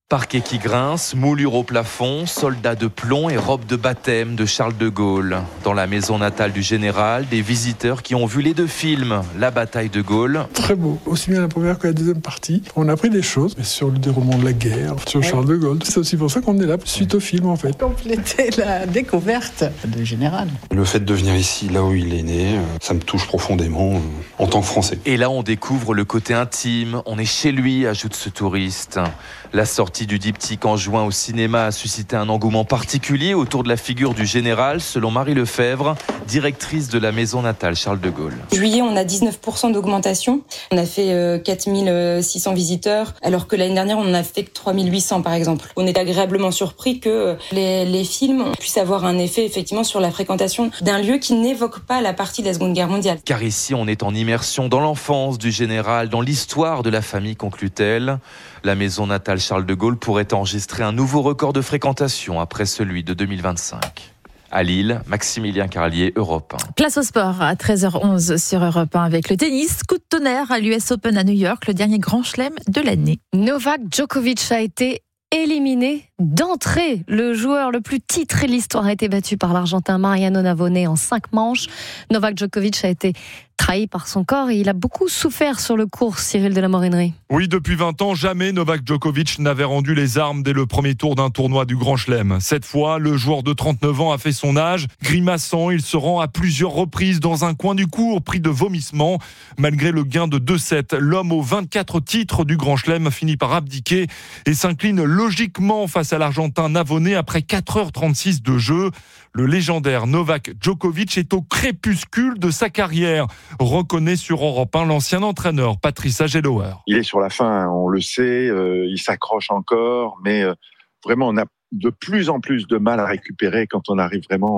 Parquet qui grince, moulure au plafond, soldats de plomb et robe de baptême de Charles de Gaulle. Dans la maison natale du général, des visiteurs qui ont vu les 2 films, La bataille de Gaulle. Très beau, aussi bien la première que la deuxième partie. On a appris des choses sur le déroulement de la guerre, sur Charles de Gaulle. C'est aussi pour ça qu'on est là, suite au film en fait. Compléter la découverte du général. Le fait de venir ici, là où il est né, ça me touche profondément en tant que Français. Et là, on découvre le côté intime. On est chez lui, ajoute ce touriste. La sortie du diptyque en juin au cinéma a suscité un engouement particulier autour de la figure du général, selon Marie Lefebvre, directrice de la maison natale Charles de Gaulle. Juillet, on a 19% d'augmentation. On a fait 4600 visiteurs, alors que l'année dernière, on en a fait que 3800 par exemple. On est agréablement surpris que les films puissent avoir un effet effectivement sur la fréquentation d'un lieu qui n'évoque pas la partie de la Seconde Guerre mondiale. Car ici, on est en immersion dans l'enfance du général, dans l'histoire de la famille, conclut-elle. La maison natale Charles de Gaulle pourrait enregistrer un nouveau record de fréquentation après celui de 2025. À Lille, Maximilien Carlier, Europe 1. Place au sport à 13h11 sur Europe 1 avec le tennis. Coup de tonnerre à l'US Open à New York, le dernier grand chelem de l'année. Novak Djokovic a été éliminé d'entrée. Le joueur le plus titré de l'histoire a été battu par l'Argentin Mariano Navone en 5 manches. Novak Djokovic a été trahi par son corps et il a beaucoup souffert sur le court, Cyril de la Morinerie. Oui, depuis 20 ans, jamais Novak Djokovic n'avait rendu les armes dès le premier tour d'un tournoi du Grand Chelem. Cette fois, le joueur de 39 ans a fait son âge. Grimaçant, il se rend à plusieurs reprises dans un coin du court, pris de vomissements. Malgré le gain de 2-7, l'homme aux 24 titres du Grand Chelem finit par abdiquer et s'incline logiquement face à l'Argentin Navone après 4h36 de jeu. Le légendaire Novak Djokovic est au crépuscule de sa carrière, reconnaît sur Europe 1 l'ancien entraîneur Patrice Agelower. Il est sur la fin, on le sait, il s'accroche encore, mais vraiment on a de plus en plus de mal à récupérer quand on arrive vraiment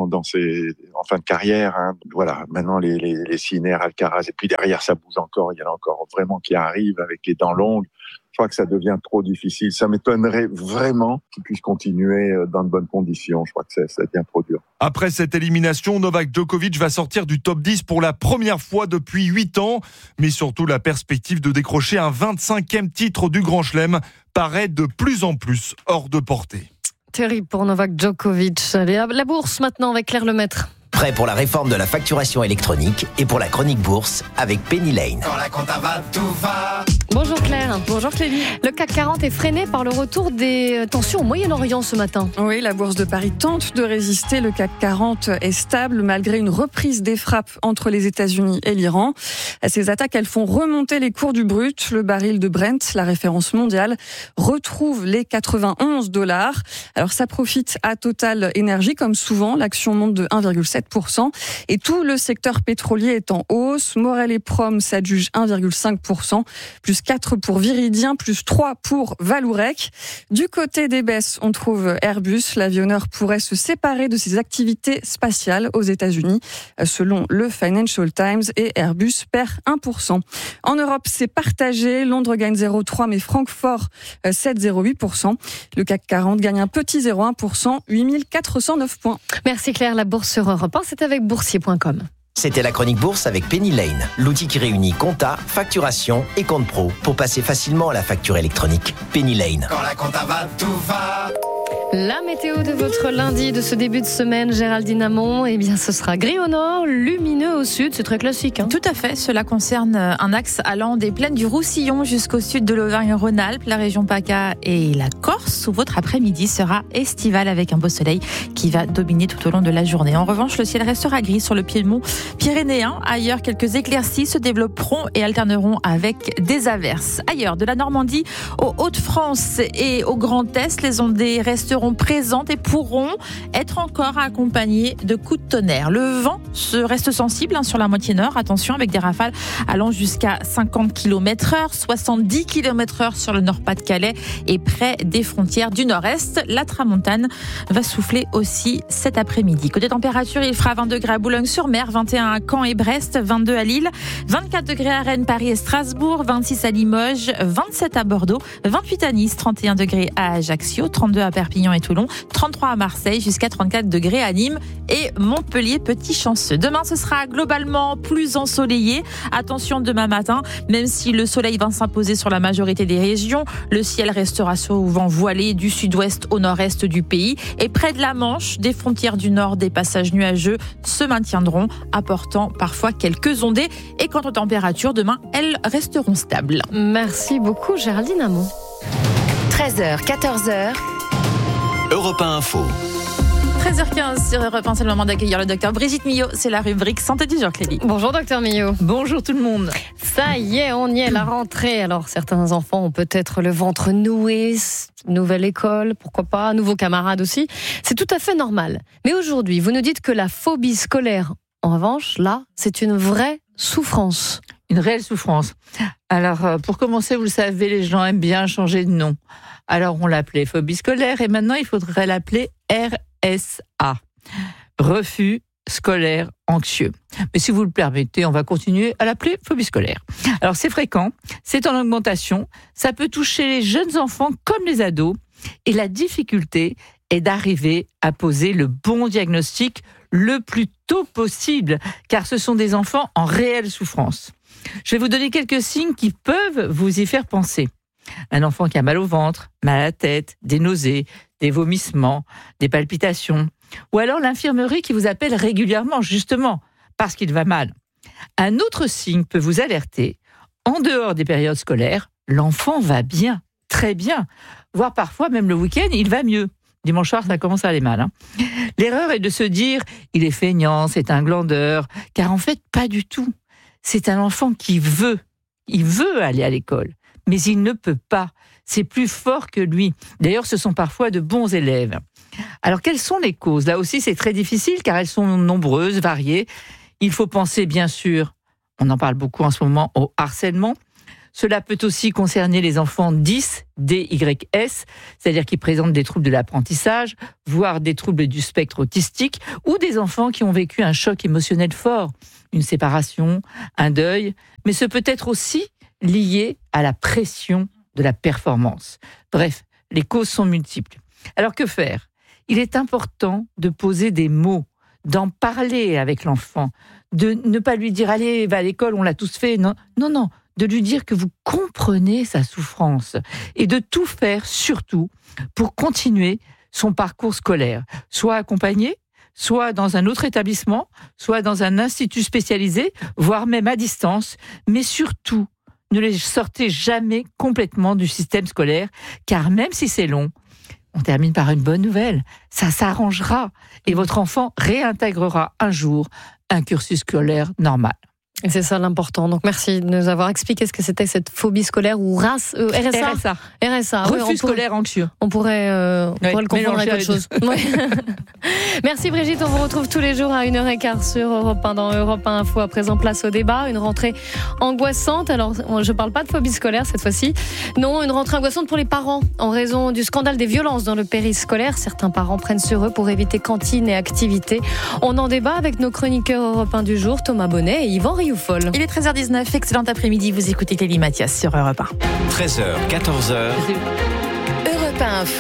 en fin de carrière. Voilà, maintenant les Sinner, Alcaraz, et puis derrière ça bouge encore, il y en a encore vraiment qui arrivent avec les dents longues. Je crois que ça devient trop difficile. Ça m'étonnerait vraiment qu'il puisse continuer dans de bonnes conditions. Je crois que ça devient trop dur. Après cette élimination, Novak Djokovic va sortir du top 10 pour la première fois depuis 8 ans. Mais surtout, la perspective de décrocher un 25e titre du Grand Chelem paraît de plus en plus hors de portée. Terrible pour Novak Djokovic. Allez, la bourse maintenant avec Claire Lemaître. Prêt pour la réforme de la facturation électronique et pour la chronique bourse avec Penny Lane. Quand la compta va, tout va. Bonjour Claire. Bonjour Clélie. Le CAC 40 est freiné par le retour des tensions au Moyen-Orient ce matin. Oui, la bourse de Paris tente de résister. Le CAC 40 est stable malgré une reprise des frappes entre les États-Unis et l'Iran. Ces attaques, elles font remonter les cours du brut. Le baril de Brent, la référence mondiale, retrouve les $91. Alors ça profite à Total Energy comme souvent. L'action monte de 1,7%. Et tout le secteur pétrolier est en hausse. Morel et Prom s'adjugent 1,5%, plus 4 pour Viridien, plus 3 pour Valourec. Du côté des baisses, on trouve Airbus. L'avionneur pourrait se séparer de ses activités spatiales aux États-Unis, selon le Financial Times, et Airbus perd 1%. En Europe, c'est partagé. Londres gagne 0,3%, mais Francfort 7,08%. Le CAC 40 gagne un petit 0,1%, 8409 points. Merci Claire, la bourse sur Europe 1, c'est avec boursier.com. C'était la chronique bourse avec Penny Lane, l'outil qui réunit compta, facturation et compte pro pour passer facilement à la facture électronique. Penny Lane. Quand la compta va, tout va. La météo de votre lundi, de ce début de semaine, Géraldine Amont, eh bien ce sera gris au nord, lumineux au sud, c'est très classique. Tout à fait, cela concerne un axe allant des plaines du Roussillon jusqu'au sud de l'Auvergne-Rhône-Alpes, la région PACA et la Corse, où votre après-midi sera estival avec un beau soleil qui va dominer tout au long de la journée. En revanche, le ciel restera gris sur le piémont pyrénéen. Ailleurs, quelques éclaircies se développeront et alterneront avec des averses. Ailleurs, de la Normandie aux Hauts-de-France et au Grand Est, les ondées resteront présentes et pourront être encore accompagnées de coups de tonnerre. Le vent reste sensible sur la moitié nord. Attention, avec des rafales allant jusqu'à 50 km/h, 70 km/h sur le Nord-Pas-de-Calais et près des frontières du Nord-Est. La tramontane va souffler aussi cet après-midi. Côté température, il fera 20 degrés à Boulogne-sur-Mer, 21 à Caen et Brest, 22 à Lille, 24 degrés à Rennes, Paris et Strasbourg, 26 à Limoges, 27 à Bordeaux, 28 à Nice, 31 degrés à Ajaccio, 32 à Perpignan Perpignan et Toulon, 33 à Marseille, jusqu'à 34 degrés à Nîmes et Montpellier, petit chanceux. Demain, ce sera globalement plus ensoleillé. Attention demain matin, même si le soleil va s'imposer sur la majorité des régions, le ciel restera souvent voilé du sud-ouest au nord-est du pays. Et près de la Manche, des frontières du nord, des passages nuageux se maintiendront, apportant parfois quelques ondées. Et quant aux températures, demain, elles resteront stables. Merci beaucoup, Géraldine Amont. 13h, 14h. Europe 1 Info. 13h15 sur Europe 1, c'est le moment d'accueillir le docteur Brigitte Millot. C'est la rubrique Santé du jour, Clélie. Bonjour, docteur Millot. Bonjour tout le monde. Ça y est, on y est, la rentrée. Alors, certains enfants ont peut-être le ventre noué, nouvelle école, pourquoi pas, nouveaux camarades aussi. C'est tout à fait normal. Mais aujourd'hui, vous nous dites que la phobie scolaire, en revanche, là, c'est une vraie souffrance. Une réelle souffrance. Alors, pour commencer, vous le savez, les gens aiment bien changer de nom. Alors, on l'appelait phobie scolaire et maintenant, il faudrait l'appeler RSA. Refus scolaire anxieux. Mais si vous le permettez, on va continuer à l'appeler phobie scolaire. Alors, c'est fréquent, c'est en augmentation, ça peut toucher les jeunes enfants comme les ados et la difficulté est d'arriver à poser le bon diagnostic le plus tôt possible, car ce sont des enfants en réelle souffrance. Je vais vous donner quelques signes qui peuvent vous y faire penser. Un enfant qui a mal au ventre, mal à la tête, des nausées, des vomissements, des palpitations. Ou alors l'infirmerie qui vous appelle régulièrement, justement, parce qu'il va mal. Un autre signe peut vous alerter. En dehors des périodes scolaires, l'enfant va bien, très bien. Voire parfois, même le week-end, il va mieux. Dimanche soir, ça commence à aller mal. L'erreur est de se dire, il est feignant, c'est un glandeur. Car en fait, pas du tout. C'est un enfant qui veut. Il veut aller à l'école. Mais il ne peut pas. C'est plus fort que lui. D'ailleurs, ce sont parfois de bons élèves. Alors, quelles sont les causes ? Là aussi, c'est très difficile car elles sont nombreuses, variées. Il faut penser, bien sûr, on en parle beaucoup en ce moment, au harcèlement. Cela peut aussi concerner les enfants dys, DYS, c'est-à-dire qui présentent des troubles de l'apprentissage, voire des troubles du spectre autistique, ou des enfants qui ont vécu un choc émotionnel fort, une séparation, un deuil. Mais ce peut être aussi lié à la pression de la performance. Bref, les causes sont multiples. Alors que faire ? Il est important de poser des mots, d'en parler avec l'enfant, de ne pas lui dire « Allez, va à l'école, on l'a tous fait ». Non, non, non, de lui dire que vous comprenez sa souffrance et de tout faire, surtout, pour continuer son parcours scolaire, soit accompagné, soit dans un autre établissement, soit dans un institut spécialisé, voire même à distance, mais surtout, ne les sortez jamais complètement du système scolaire, car même si c'est long, on termine par une bonne nouvelle. Ça s'arrangera et votre enfant réintégrera un jour un cursus scolaire normal. Et c'est ça l'important. Donc merci de nous avoir expliqué ce que c'était cette phobie scolaire ou RSA. RSA. Refus scolaire anxieux. On pourrait le confondre avec autre chose. Ouais. Merci Brigitte, on vous retrouve tous les jours à 1h15 sur Europe 1 dans Europe 1 Info. À présent, place au débat. Une rentrée angoissante. Alors, je parle pas de phobie scolaire cette fois-ci. Non, une rentrée angoissante pour les parents. En raison du scandale des violences dans le périscolaire, certains parents prennent sur eux pour éviter cantine et activités. On en débat avec nos chroniqueurs Europe 1 du jour, Thomas Bonnet et Yvan Rioufol. Il est 13h19, excellent après-midi, vous écoutez Clélie Mathias sur Europe 1. 13h, 14h. Europe 1 Info.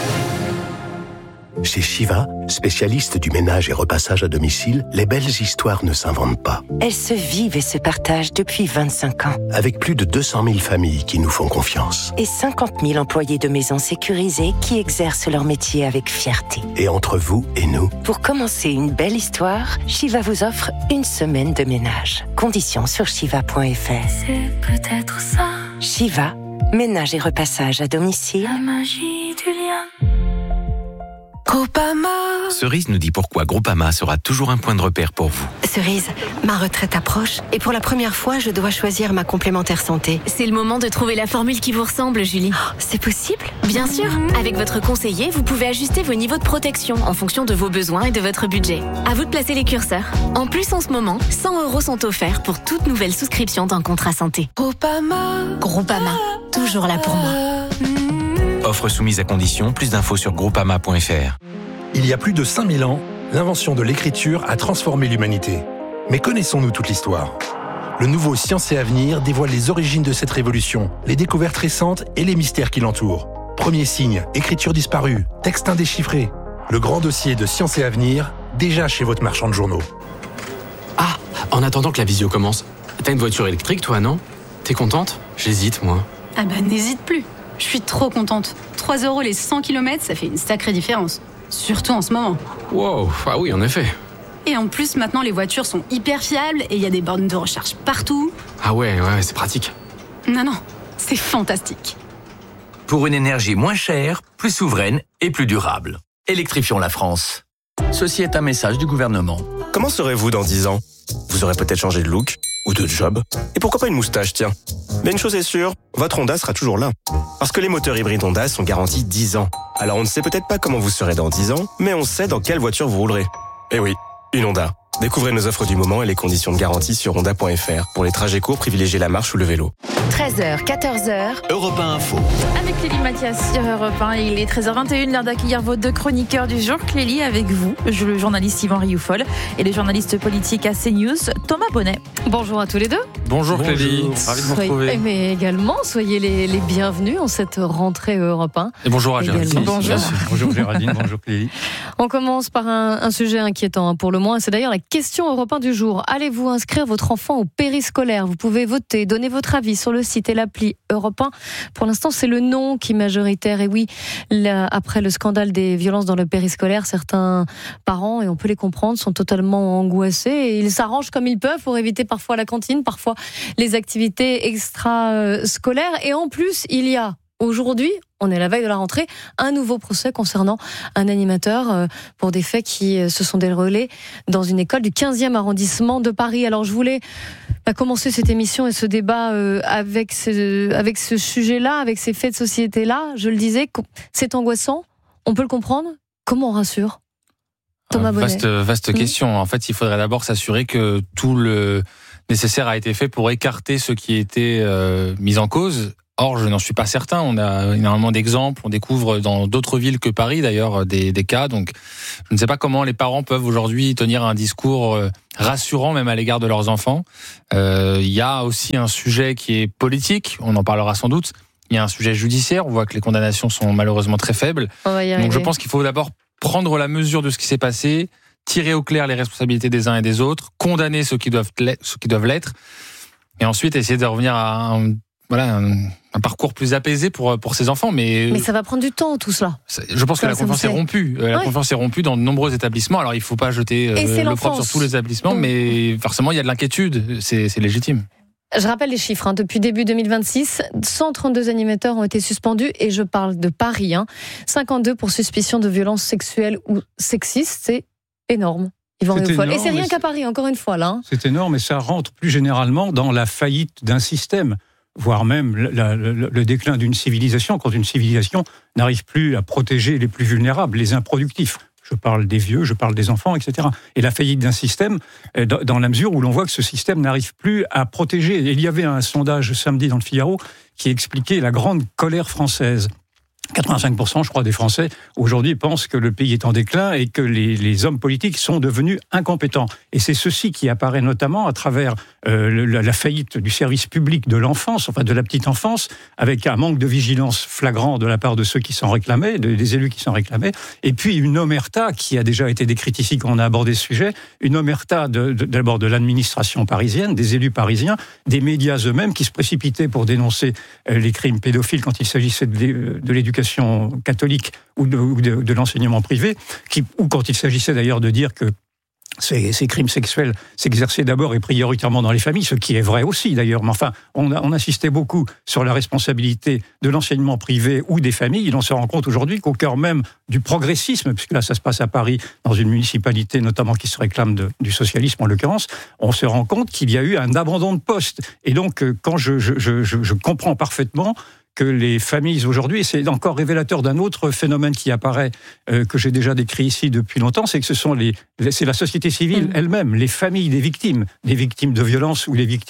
Chez Shiva, spécialiste du ménage et repassage à domicile, les belles histoires ne s'inventent pas. Elles se vivent et se partagent depuis 25 ans. Avec plus de 200 000 familles qui nous font confiance. Et 50 000 employés de maisons sécurisées qui exercent leur métier avec fierté. Et entre vous et nous, pour commencer une belle histoire, Shiva vous offre une semaine de ménage. Conditions sur shiva.fr. C'est peut-être ça. Shiva, ménage et repassage à domicile. La magie du lien. Groupama. Cerise nous dit pourquoi Groupama sera toujours un point de repère pour vous. Cerise, ma retraite approche et pour la première fois, je dois choisir ma complémentaire santé. C'est le moment de trouver la formule qui vous ressemble, Julie. Oh, c'est possible ? Bien sûr. Avec votre conseiller, vous pouvez ajuster vos niveaux de protection en fonction de vos besoins et de votre budget. À vous de placer les curseurs. En plus, en ce moment, 100 € sont offerts pour toute nouvelle souscription d'un contrat santé. Groupama. Groupama, toujours là pour moi. Offre soumise à condition, plus d'infos sur groupama.fr. Il y a plus de 5000 ans, l'invention de l'écriture a transformé l'humanité. Mais connaissons-nous toute l'histoire ? Le nouveau Science et Avenir dévoile les origines de cette révolution, les découvertes récentes et les mystères qui l'entourent. Premier signe, écriture disparue, texte indéchiffré. Le grand dossier de Science et Avenir, déjà chez votre marchand de journaux. Ah, en attendant que la visio commence, t'as une voiture électrique toi, non ? T'es contente ? J'hésite, moi. Ah bah n'hésite plus. Je suis trop contente. 3 € les 100 km, ça fait une sacrée différence. Surtout en ce moment. Wow, ah oui, en effet. Et en plus, maintenant, les voitures sont hyper fiables et il y a des bornes de recharge partout. Ah ouais, c'est pratique. Non, c'est fantastique. Pour une énergie moins chère, plus souveraine et plus durable. Électrifions la France. Ceci est un message du gouvernement. Comment serez-vous dans 10 ans ? Vous aurez peut-être changé de look ou de job. Et pourquoi pas une moustache, tiens ? Mais une chose est sûre, votre Honda sera toujours là. Parce que les moteurs hybrides Honda sont garantis 10 ans. Alors on ne sait peut-être pas comment vous serez dans 10 ans, mais on sait dans quelle voiture vous roulerez. Eh oui, une Honda. Découvrez nos offres du moment et les conditions de garantie sur honda.fr. Pour les trajets courts, privilégiez la marche ou le vélo. 13h, 14h. Europe 1 Info. Avec Clélie Mathias sur Europe 1, il est 13h21, l'heure d'accueillir vos 2 chroniqueurs du jour. Clélie, avec vous, le journaliste Yvan Rioufol et le journaliste politique à CNews, Thomas Bonnet. Bonjour à tous les deux. Bonjour Clélie, ravi de vous retrouver. Mais également, soyez les bienvenus en cette rentrée Europe 1. Et bonjour à Géraldine. Bonjour Géraldine, bonjour Clélie. On commence par un sujet inquiétant pour le moins, c'est d'ailleurs la question Europe 1 du jour. Allez-vous inscrire votre enfant au périscolaire ? Vous pouvez voter, donner votre avis sur le site et l'appli Europe 1. Pour l'instant, c'est le non qui est majoritaire. Et oui, après le scandale des violences dans le périscolaire, certains parents, et on peut les comprendre, sont totalement angoissés et ils s'arrangent comme ils peuvent pour éviter parfois la cantine, parfois les activités extrascolaires. Et en plus, il y a aujourd'hui, on est à la veille de la rentrée, un nouveau procès concernant un animateur pour des faits qui se sont déroulés dans une école du 15e arrondissement de Paris. Alors je voulais commencer cette émission et ce débat avec ce sujet-là, avec ces faits de société-là. Je le disais, c'est angoissant, on peut le comprendre. Comment on rassure ? Thomas Bonnet. Vaste question. En fait, il faudrait d'abord s'assurer que tout le nécessaire a été fait pour écarter ceux qui étaient mis en cause. Or, je n'en suis pas certain. On a énormément d'exemples. On découvre dans d'autres villes que Paris, d'ailleurs, des cas. Donc, je ne sais pas comment les parents peuvent aujourd'hui tenir un discours rassurant, même à l'égard de leurs enfants. Il y a aussi un sujet qui est politique. On en parlera sans doute. Il y a un sujet judiciaire. On voit que les condamnations sont malheureusement très faibles. Donc, je pense qu'il faut d'abord prendre la mesure de ce qui s'est passé, tirer au clair les responsabilités des uns et des autres, condamner ceux qui doivent l'être, et ensuite essayer de revenir à un parcours plus apaisé pour ces enfants. Mais ça va prendre du temps, tout cela. Je pense que la confiance est rompue. La confiance est rompue dans de nombreux établissements. Alors, il ne faut pas jeter l'opprobre sur tous les établissements, mais forcément, il y a de l'inquiétude. C'est légitime. Je rappelle les chiffres. Depuis début 2026, 132 animateurs ont été suspendus, et je parle de Paris. 52 pour suspicion de violences sexuelles ou sexistes. C'est énorme. Et c'est rien qu'à Paris, encore une fois, là. C'est énorme, et ça rentre plus généralement dans la faillite d'un système, voire même le déclin d'une civilisation, quand une civilisation n'arrive plus à protéger les plus vulnérables, les improductifs. Je parle des vieux, je parle des enfants, etc. Et la faillite d'un système, dans la mesure où l'on voit que ce système n'arrive plus à protéger. Et il y avait un sondage samedi dans le Figaro qui expliquait la grande colère française. 85%, je crois, des Français aujourd'hui pensent que le pays est en déclin et que les hommes politiques sont devenus incompétents. Et c'est ceci qui apparaît notamment à travers la faillite du service public de l'enfance, enfin de la petite enfance, avec un manque de vigilance flagrant de la part de ceux qui s'en réclamaient, des élus qui s'en réclamaient, et puis une omerta qui a déjà été décrite ici quand on a abordé ce sujet, une omerta d'abord de l'administration parisienne, des élus parisiens, des médias eux-mêmes qui se précipitaient pour dénoncer les crimes pédophiles quand il s'agissait de l'éducation catholique ou de l'enseignement privé, ou quand il s'agissait d'ailleurs de dire que ces crimes sexuels s'exerçaient d'abord et prioritairement dans les familles, ce qui est vrai aussi d'ailleurs. Mais enfin, on insistait beaucoup sur la responsabilité de l'enseignement privé ou des familles. Et on se rend compte aujourd'hui qu'au cœur même du progressisme, puisque là ça se passe à Paris, dans une municipalité notamment qui se réclame du socialisme en l'occurrence, on se rend compte qu'il y a eu un abandon de poste. Et donc, quand je comprends parfaitement que les familles aujourd'hui, et c'est encore révélateur d'un autre phénomène qui apparaît, que j'ai déjà décrit ici depuis longtemps, c'est que c'est la société civile elle-même, les familles des victimes de violences ou les victimes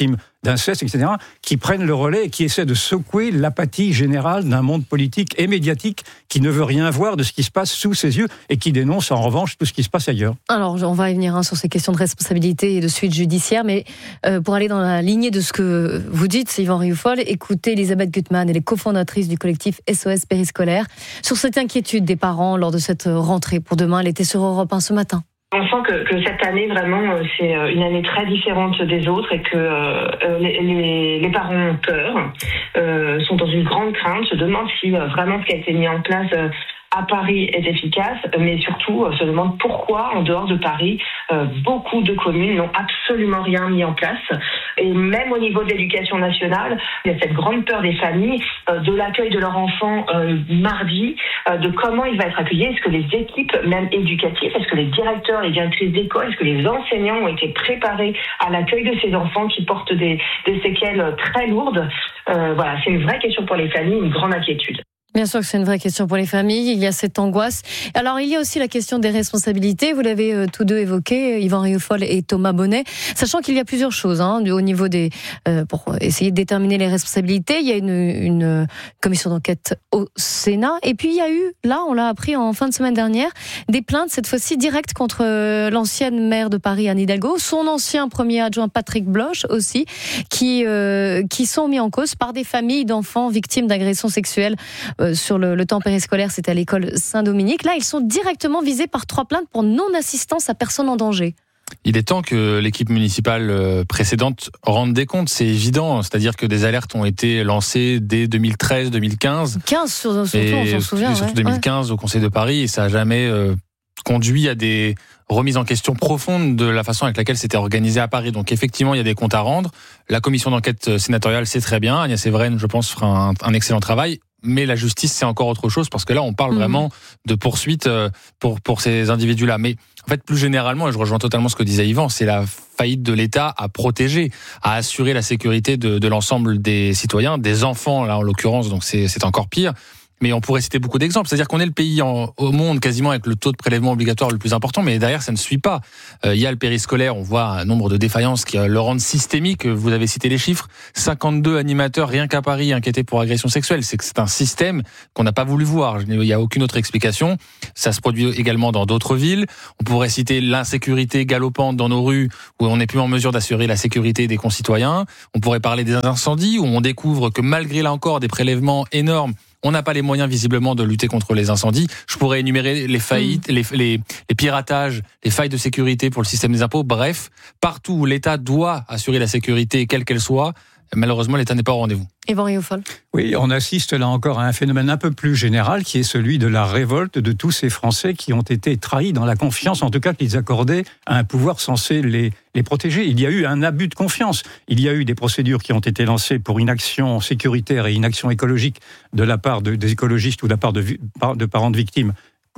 d'inceste, etc., qui prennent le relais et qui essaient de secouer l'apathie générale d'un monde politique et médiatique qui ne veut rien voir de ce qui se passe sous ses yeux et qui dénonce en revanche tout ce qui se passe ailleurs. Alors, on va y venir sur ces questions de responsabilité et de suite judiciaire, mais pour aller dans la lignée de ce que vous dites, Yvan Rioufol, écoutez Elisabeth Gutmann, elle est cofondatrice du collectif SOS Périscolaire, sur cette inquiétude des parents lors de cette rentrée pour demain. Elle était sur Europe 1 ce matin. On sent que cette année, vraiment, c'est une année très différente des autres et que les parents ont peur, sont dans une grande crainte, se demandent si vraiment ce qui a été mis en place à Paris est efficace, mais surtout se demandent pourquoi, en dehors de Paris, beaucoup de communes n'ont absolument rien mis en place. Et même au niveau de l'éducation nationale, il y a cette grande peur des familles de l'accueil de leur enfant mardi, de comment il va être accueilli. Est-ce que les équipes, même éducatives, est-ce que les directeurs, les directrices d'école, est-ce que les enseignants ont été préparés à l'accueil de ces enfants qui portent des séquelles très lourdes? Voilà, c'est une vraie question pour les familles, une grande inquiétude. Bien sûr que c'est une vraie question pour les familles, il y a cette angoisse. Alors il y a aussi la question des responsabilités, vous l'avez tous deux évoqué, Yvan Rioufol et Thomas Bonnet, sachant qu'il y a plusieurs choses au niveau des... pour essayer de déterminer les responsabilités, il y a une commission d'enquête au Sénat, et puis il y a eu, là on l'a appris en fin de semaine dernière, des plaintes cette fois-ci directes contre l'ancienne maire de Paris, Anne Hidalgo, son ancien premier adjoint Patrick Bloch aussi, qui sont mis en cause par des familles d'enfants victimes d'agressions sexuelles sur le temps périscolaire, c'est à l'école Saint-Dominique. Là, ils sont directement visés par 3 plaintes pour non-assistance à personne en danger. Il est temps que l'équipe municipale précédente rende des comptes, c'est évident. C'est-à-dire que des alertes ont été lancées dès 2013, 2015. 15 surtout, on s'en souvient. Surtout 2015 au Conseil de Paris, et ça n'a jamais conduit à des remises en question profondes de la façon avec laquelle c'était organisé à Paris. Donc effectivement, il y a des comptes à rendre. La commission d'enquête sénatoriale, c'est très bien. Agnès Evren, je pense, fera un excellent travail. Mais la justice, c'est encore autre chose, parce que là, on parle vraiment de poursuite pour ces individus-là. Mais en fait, plus généralement, et je rejoins totalement ce que disait Yvan, c'est la faillite de l'État à protéger, à assurer la sécurité de l'ensemble des citoyens, des enfants, là en l'occurrence, donc c'est encore pire. Mais on pourrait citer beaucoup d'exemples. C'est-à-dire qu'on est le pays au monde quasiment avec le taux de prélèvement obligatoire le plus important, mais derrière, ça ne suit pas. Il y a le périscolaire, on voit un nombre de défaillances qui le rendent systémique. Vous avez cité les chiffres. 52 animateurs rien qu'à Paris inquiétés pour agression sexuelle. C'est un système qu'on n'a pas voulu voir. Il n'y a aucune autre explication. Ça se produit également dans d'autres villes. On pourrait citer l'insécurité galopante dans nos rues où on n'est plus en mesure d'assurer la sécurité des concitoyens. On pourrait parler des incendies où on découvre que malgré là encore des prélèvements énormes, on n'a pas les moyens visiblement de lutter contre les incendies. Je pourrais énumérer les faillites, les piratages, les failles de sécurité pour le système des impôts. Bref, partout où l'État doit assurer la sécurité, quelle qu'elle soit, malheureusement, l'État n'est pas au rendez-vous. Yvan Rioufol. Oui, on assiste là encore à un phénomène un peu plus général qui est celui de la révolte de tous ces Français qui ont été trahis dans la confiance, en tout cas qu'ils accordaient à un pouvoir censé les protéger. Il y a eu un abus de confiance. Il y a eu des procédures qui ont été lancées pour inaction sécuritaire et inaction écologique de la part des écologistes ou de la part de parents de victimes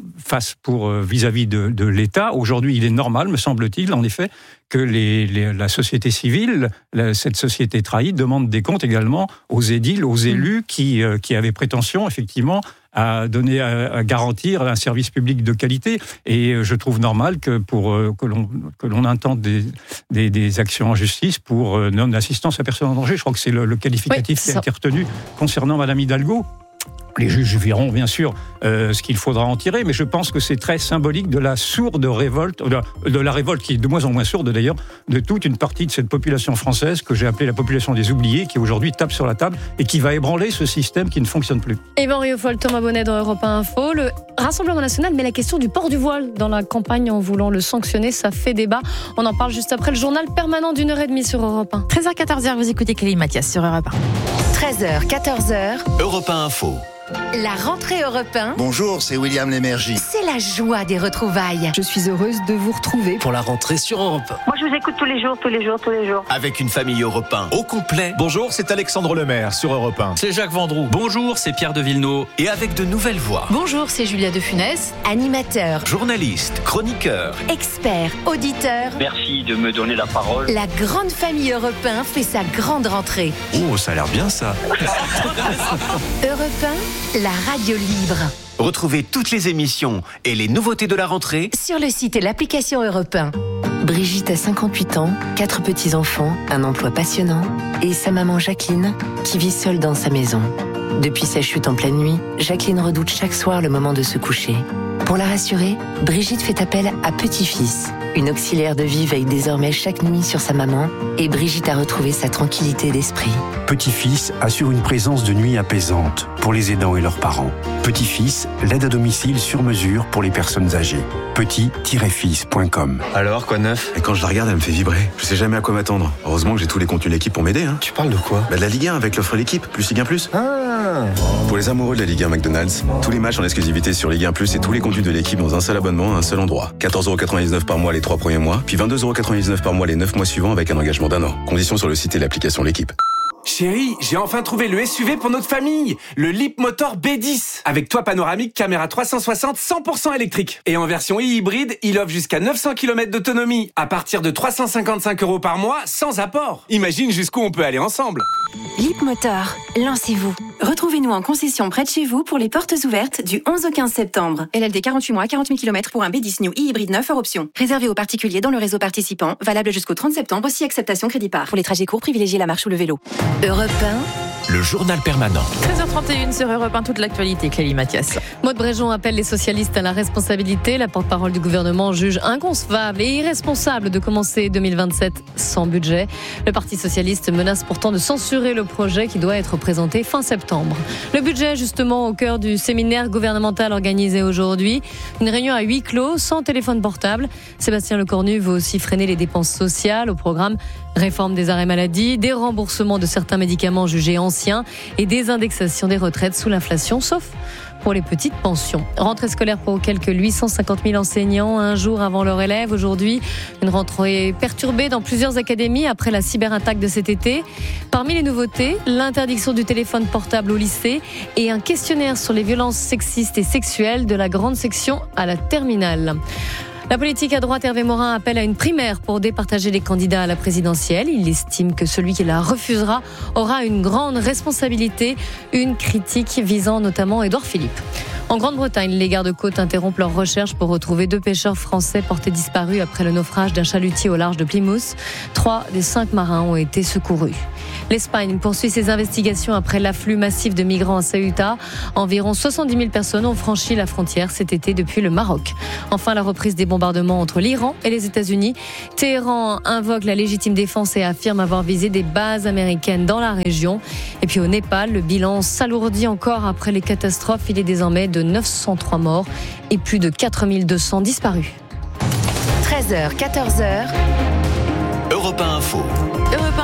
vis-à-vis de l'État. Aujourd'hui, il est normal, me semble-t-il, en effet, que la société civile, cette société trahie, demande des comptes également aux édiles, aux élus qui avaient prétention, effectivement, à garantir un service public de qualité. Et je trouve normal que l'on intente des actions en justice pour non-assistance à personne en danger. Je crois que c'est le qualificatif qui a été retenu concernant Madame Hidalgo. Les juges verront bien sûr ce qu'il faudra en tirer, mais je pense que c'est très symbolique de la sourde révolte, de la révolte qui est de moins en moins sourde d'ailleurs, de toute une partie de cette population française que j'ai appelée la population des oubliés, qui aujourd'hui tape sur la table et qui va ébranler ce système qui ne fonctionne plus. Yvan Rioufol, Thomas Bonnet dans Europe 1 Info. Le Rassemblement national met la question du port du voile dans la campagne en voulant le sanctionner, ça fait débat. On en parle juste après le journal permanent d'1h30 sur Europe 1. 13h, 14h, vous écoutez Kelly Mathias sur Europe 1. 13h, 14h. Europe 1 Info. La rentrée Europe 1. Bonjour, c'est William Lémergie. C'est la joie des retrouvailles. Je suis heureuse de vous retrouver pour la rentrée sur Europe 1. Moi, je vous écoute tous les jours. Avec une famille Europe 1 au complet. Bonjour, c'est Alexandre Lemaire sur Europe 1. C'est Jacques Vendroux. Bonjour, c'est Pierre de Villeneuve. Et avec de nouvelles voix. Bonjour, c'est Julia de Funès. Animateur, journaliste, chroniqueur, expert, auditeur. Merci de me donner la parole. La grande famille Europe 1 fait sa grande rentrée. Oh, ça a l'air bien ça. Europe 1, la radio libre. Retrouvez toutes les émissions et les nouveautés de la rentrée sur le site et l'application Europe 1. Brigitte a 58 ans, 4 petits-enfants, un emploi passionnant et sa maman Jacqueline qui vit seule dans sa maison. Depuis sa chute en pleine nuit, Jacqueline redoute chaque soir le moment de se coucher. Pour la rassurer, Brigitte fait appel à Petit-Fils. Une auxiliaire de vie veille désormais chaque nuit sur sa maman et Brigitte a retrouvé sa tranquillité d'esprit. Petit-Fils assure une présence de nuit apaisante pour les aidants et leurs parents. Petit-Fils, l'aide à domicile sur mesure pour les personnes âgées. petit-fils.com. Alors, quoi de neuf? Et quand je la regarde, elle me fait vibrer. Je sais jamais à quoi m'attendre. Heureusement que j'ai tous les contenus de l'équipe pour m'aider. Tu parles de quoi? De la Ligue 1 avec l'offre l'équipe, plus Ligue 1 Plus. Pour les amoureux de la Ligue 1 McDonald's, tous les matchs en exclusivité sur Ligue 1 Plus et tous les contenus de l'équipe dans un seul abonnement à un seul endroit. 14,99€ par mois les 3 premiers mois, puis 22,99€ par mois les 9 mois suivants avec un engagement d'1 an. Conditions sur le site et l'application L'équipe. Chérie, j'ai enfin trouvé le SUV pour notre famille, le Leapmotor B10, avec toit panoramique, caméra 360, 100% électrique. Et en version hybride, il offre jusqu'à 900 km d'autonomie, à partir de 355€ par mois, sans apport. Imagine jusqu'où on peut aller ensemble. Leapmotor, lancez-vous. Retrouvez-nous en concession près de chez vous pour les portes ouvertes du 11 au 15 septembre. LLD 48 mois, 40 000 km pour un B10 New e-hybride 9 hors option. Réservé aux particuliers dans le réseau participant, valable jusqu'au 30 septembre, aussi acceptation crédit par. Pour les trajets courts, privilégiez la marche ou le vélo. Europe 1, le journal permanent. 13h31 sur Europe 1, toute l'actualité, Clélie Mathias. Maude Bréjon appelle les socialistes à la responsabilité. La porte-parole du gouvernement juge inconcevable et irresponsable de commencer 2027 sans budget. Le Parti socialiste menace pourtant de censurer le projet qui doit être présenté fin septembre. Le budget, justement, au cœur du séminaire gouvernemental organisé aujourd'hui. Une réunion à huis clos, sans téléphone portable. Sébastien Lecornu veut aussi freiner les dépenses sociales. Au programme, réforme des arrêts maladie, des remboursements de certains médicaments jugés anciens et des indexations des retraites sous l'inflation, sauf pour les petites pensions. Rentrée scolaire pour quelques 850 000 enseignants, un jour avant leur élève. Aujourd'hui, une rentrée perturbée dans plusieurs académies après la cyberattaque de cet été. Parmi les nouveautés, l'interdiction du téléphone portable au lycée et un questionnaire sur les violences sexistes et sexuelles de la grande section à la terminale. La politique à droite, Hervé Morin appelle à une primaire pour départager les candidats à la présidentielle. Il estime que celui qui la refusera aura une grande responsabilité. Une critique visant notamment Édouard Philippe. En Grande-Bretagne, les gardes-côtes interrompent leurs recherches pour retrouver 2 pêcheurs français portés disparus après le naufrage d'un chalutier au large de Plymouth. 3 des 5 marins ont été secourus. L'Espagne poursuit ses investigations après l'afflux massif de migrants à Ceuta. Environ 70 000 personnes ont franchi la frontière cet été depuis le Maroc. Enfin, la reprise des bombardements entre l'Iran et les États-Unis. Téhéran invoque la légitime défense et affirme avoir visé des bases américaines dans la région. Et puis au Népal, le bilan s'alourdit encore après les catastrophes. Il est désormais de 903 morts et plus de 4200 disparus. 13h, 14h. Europe 1 Info.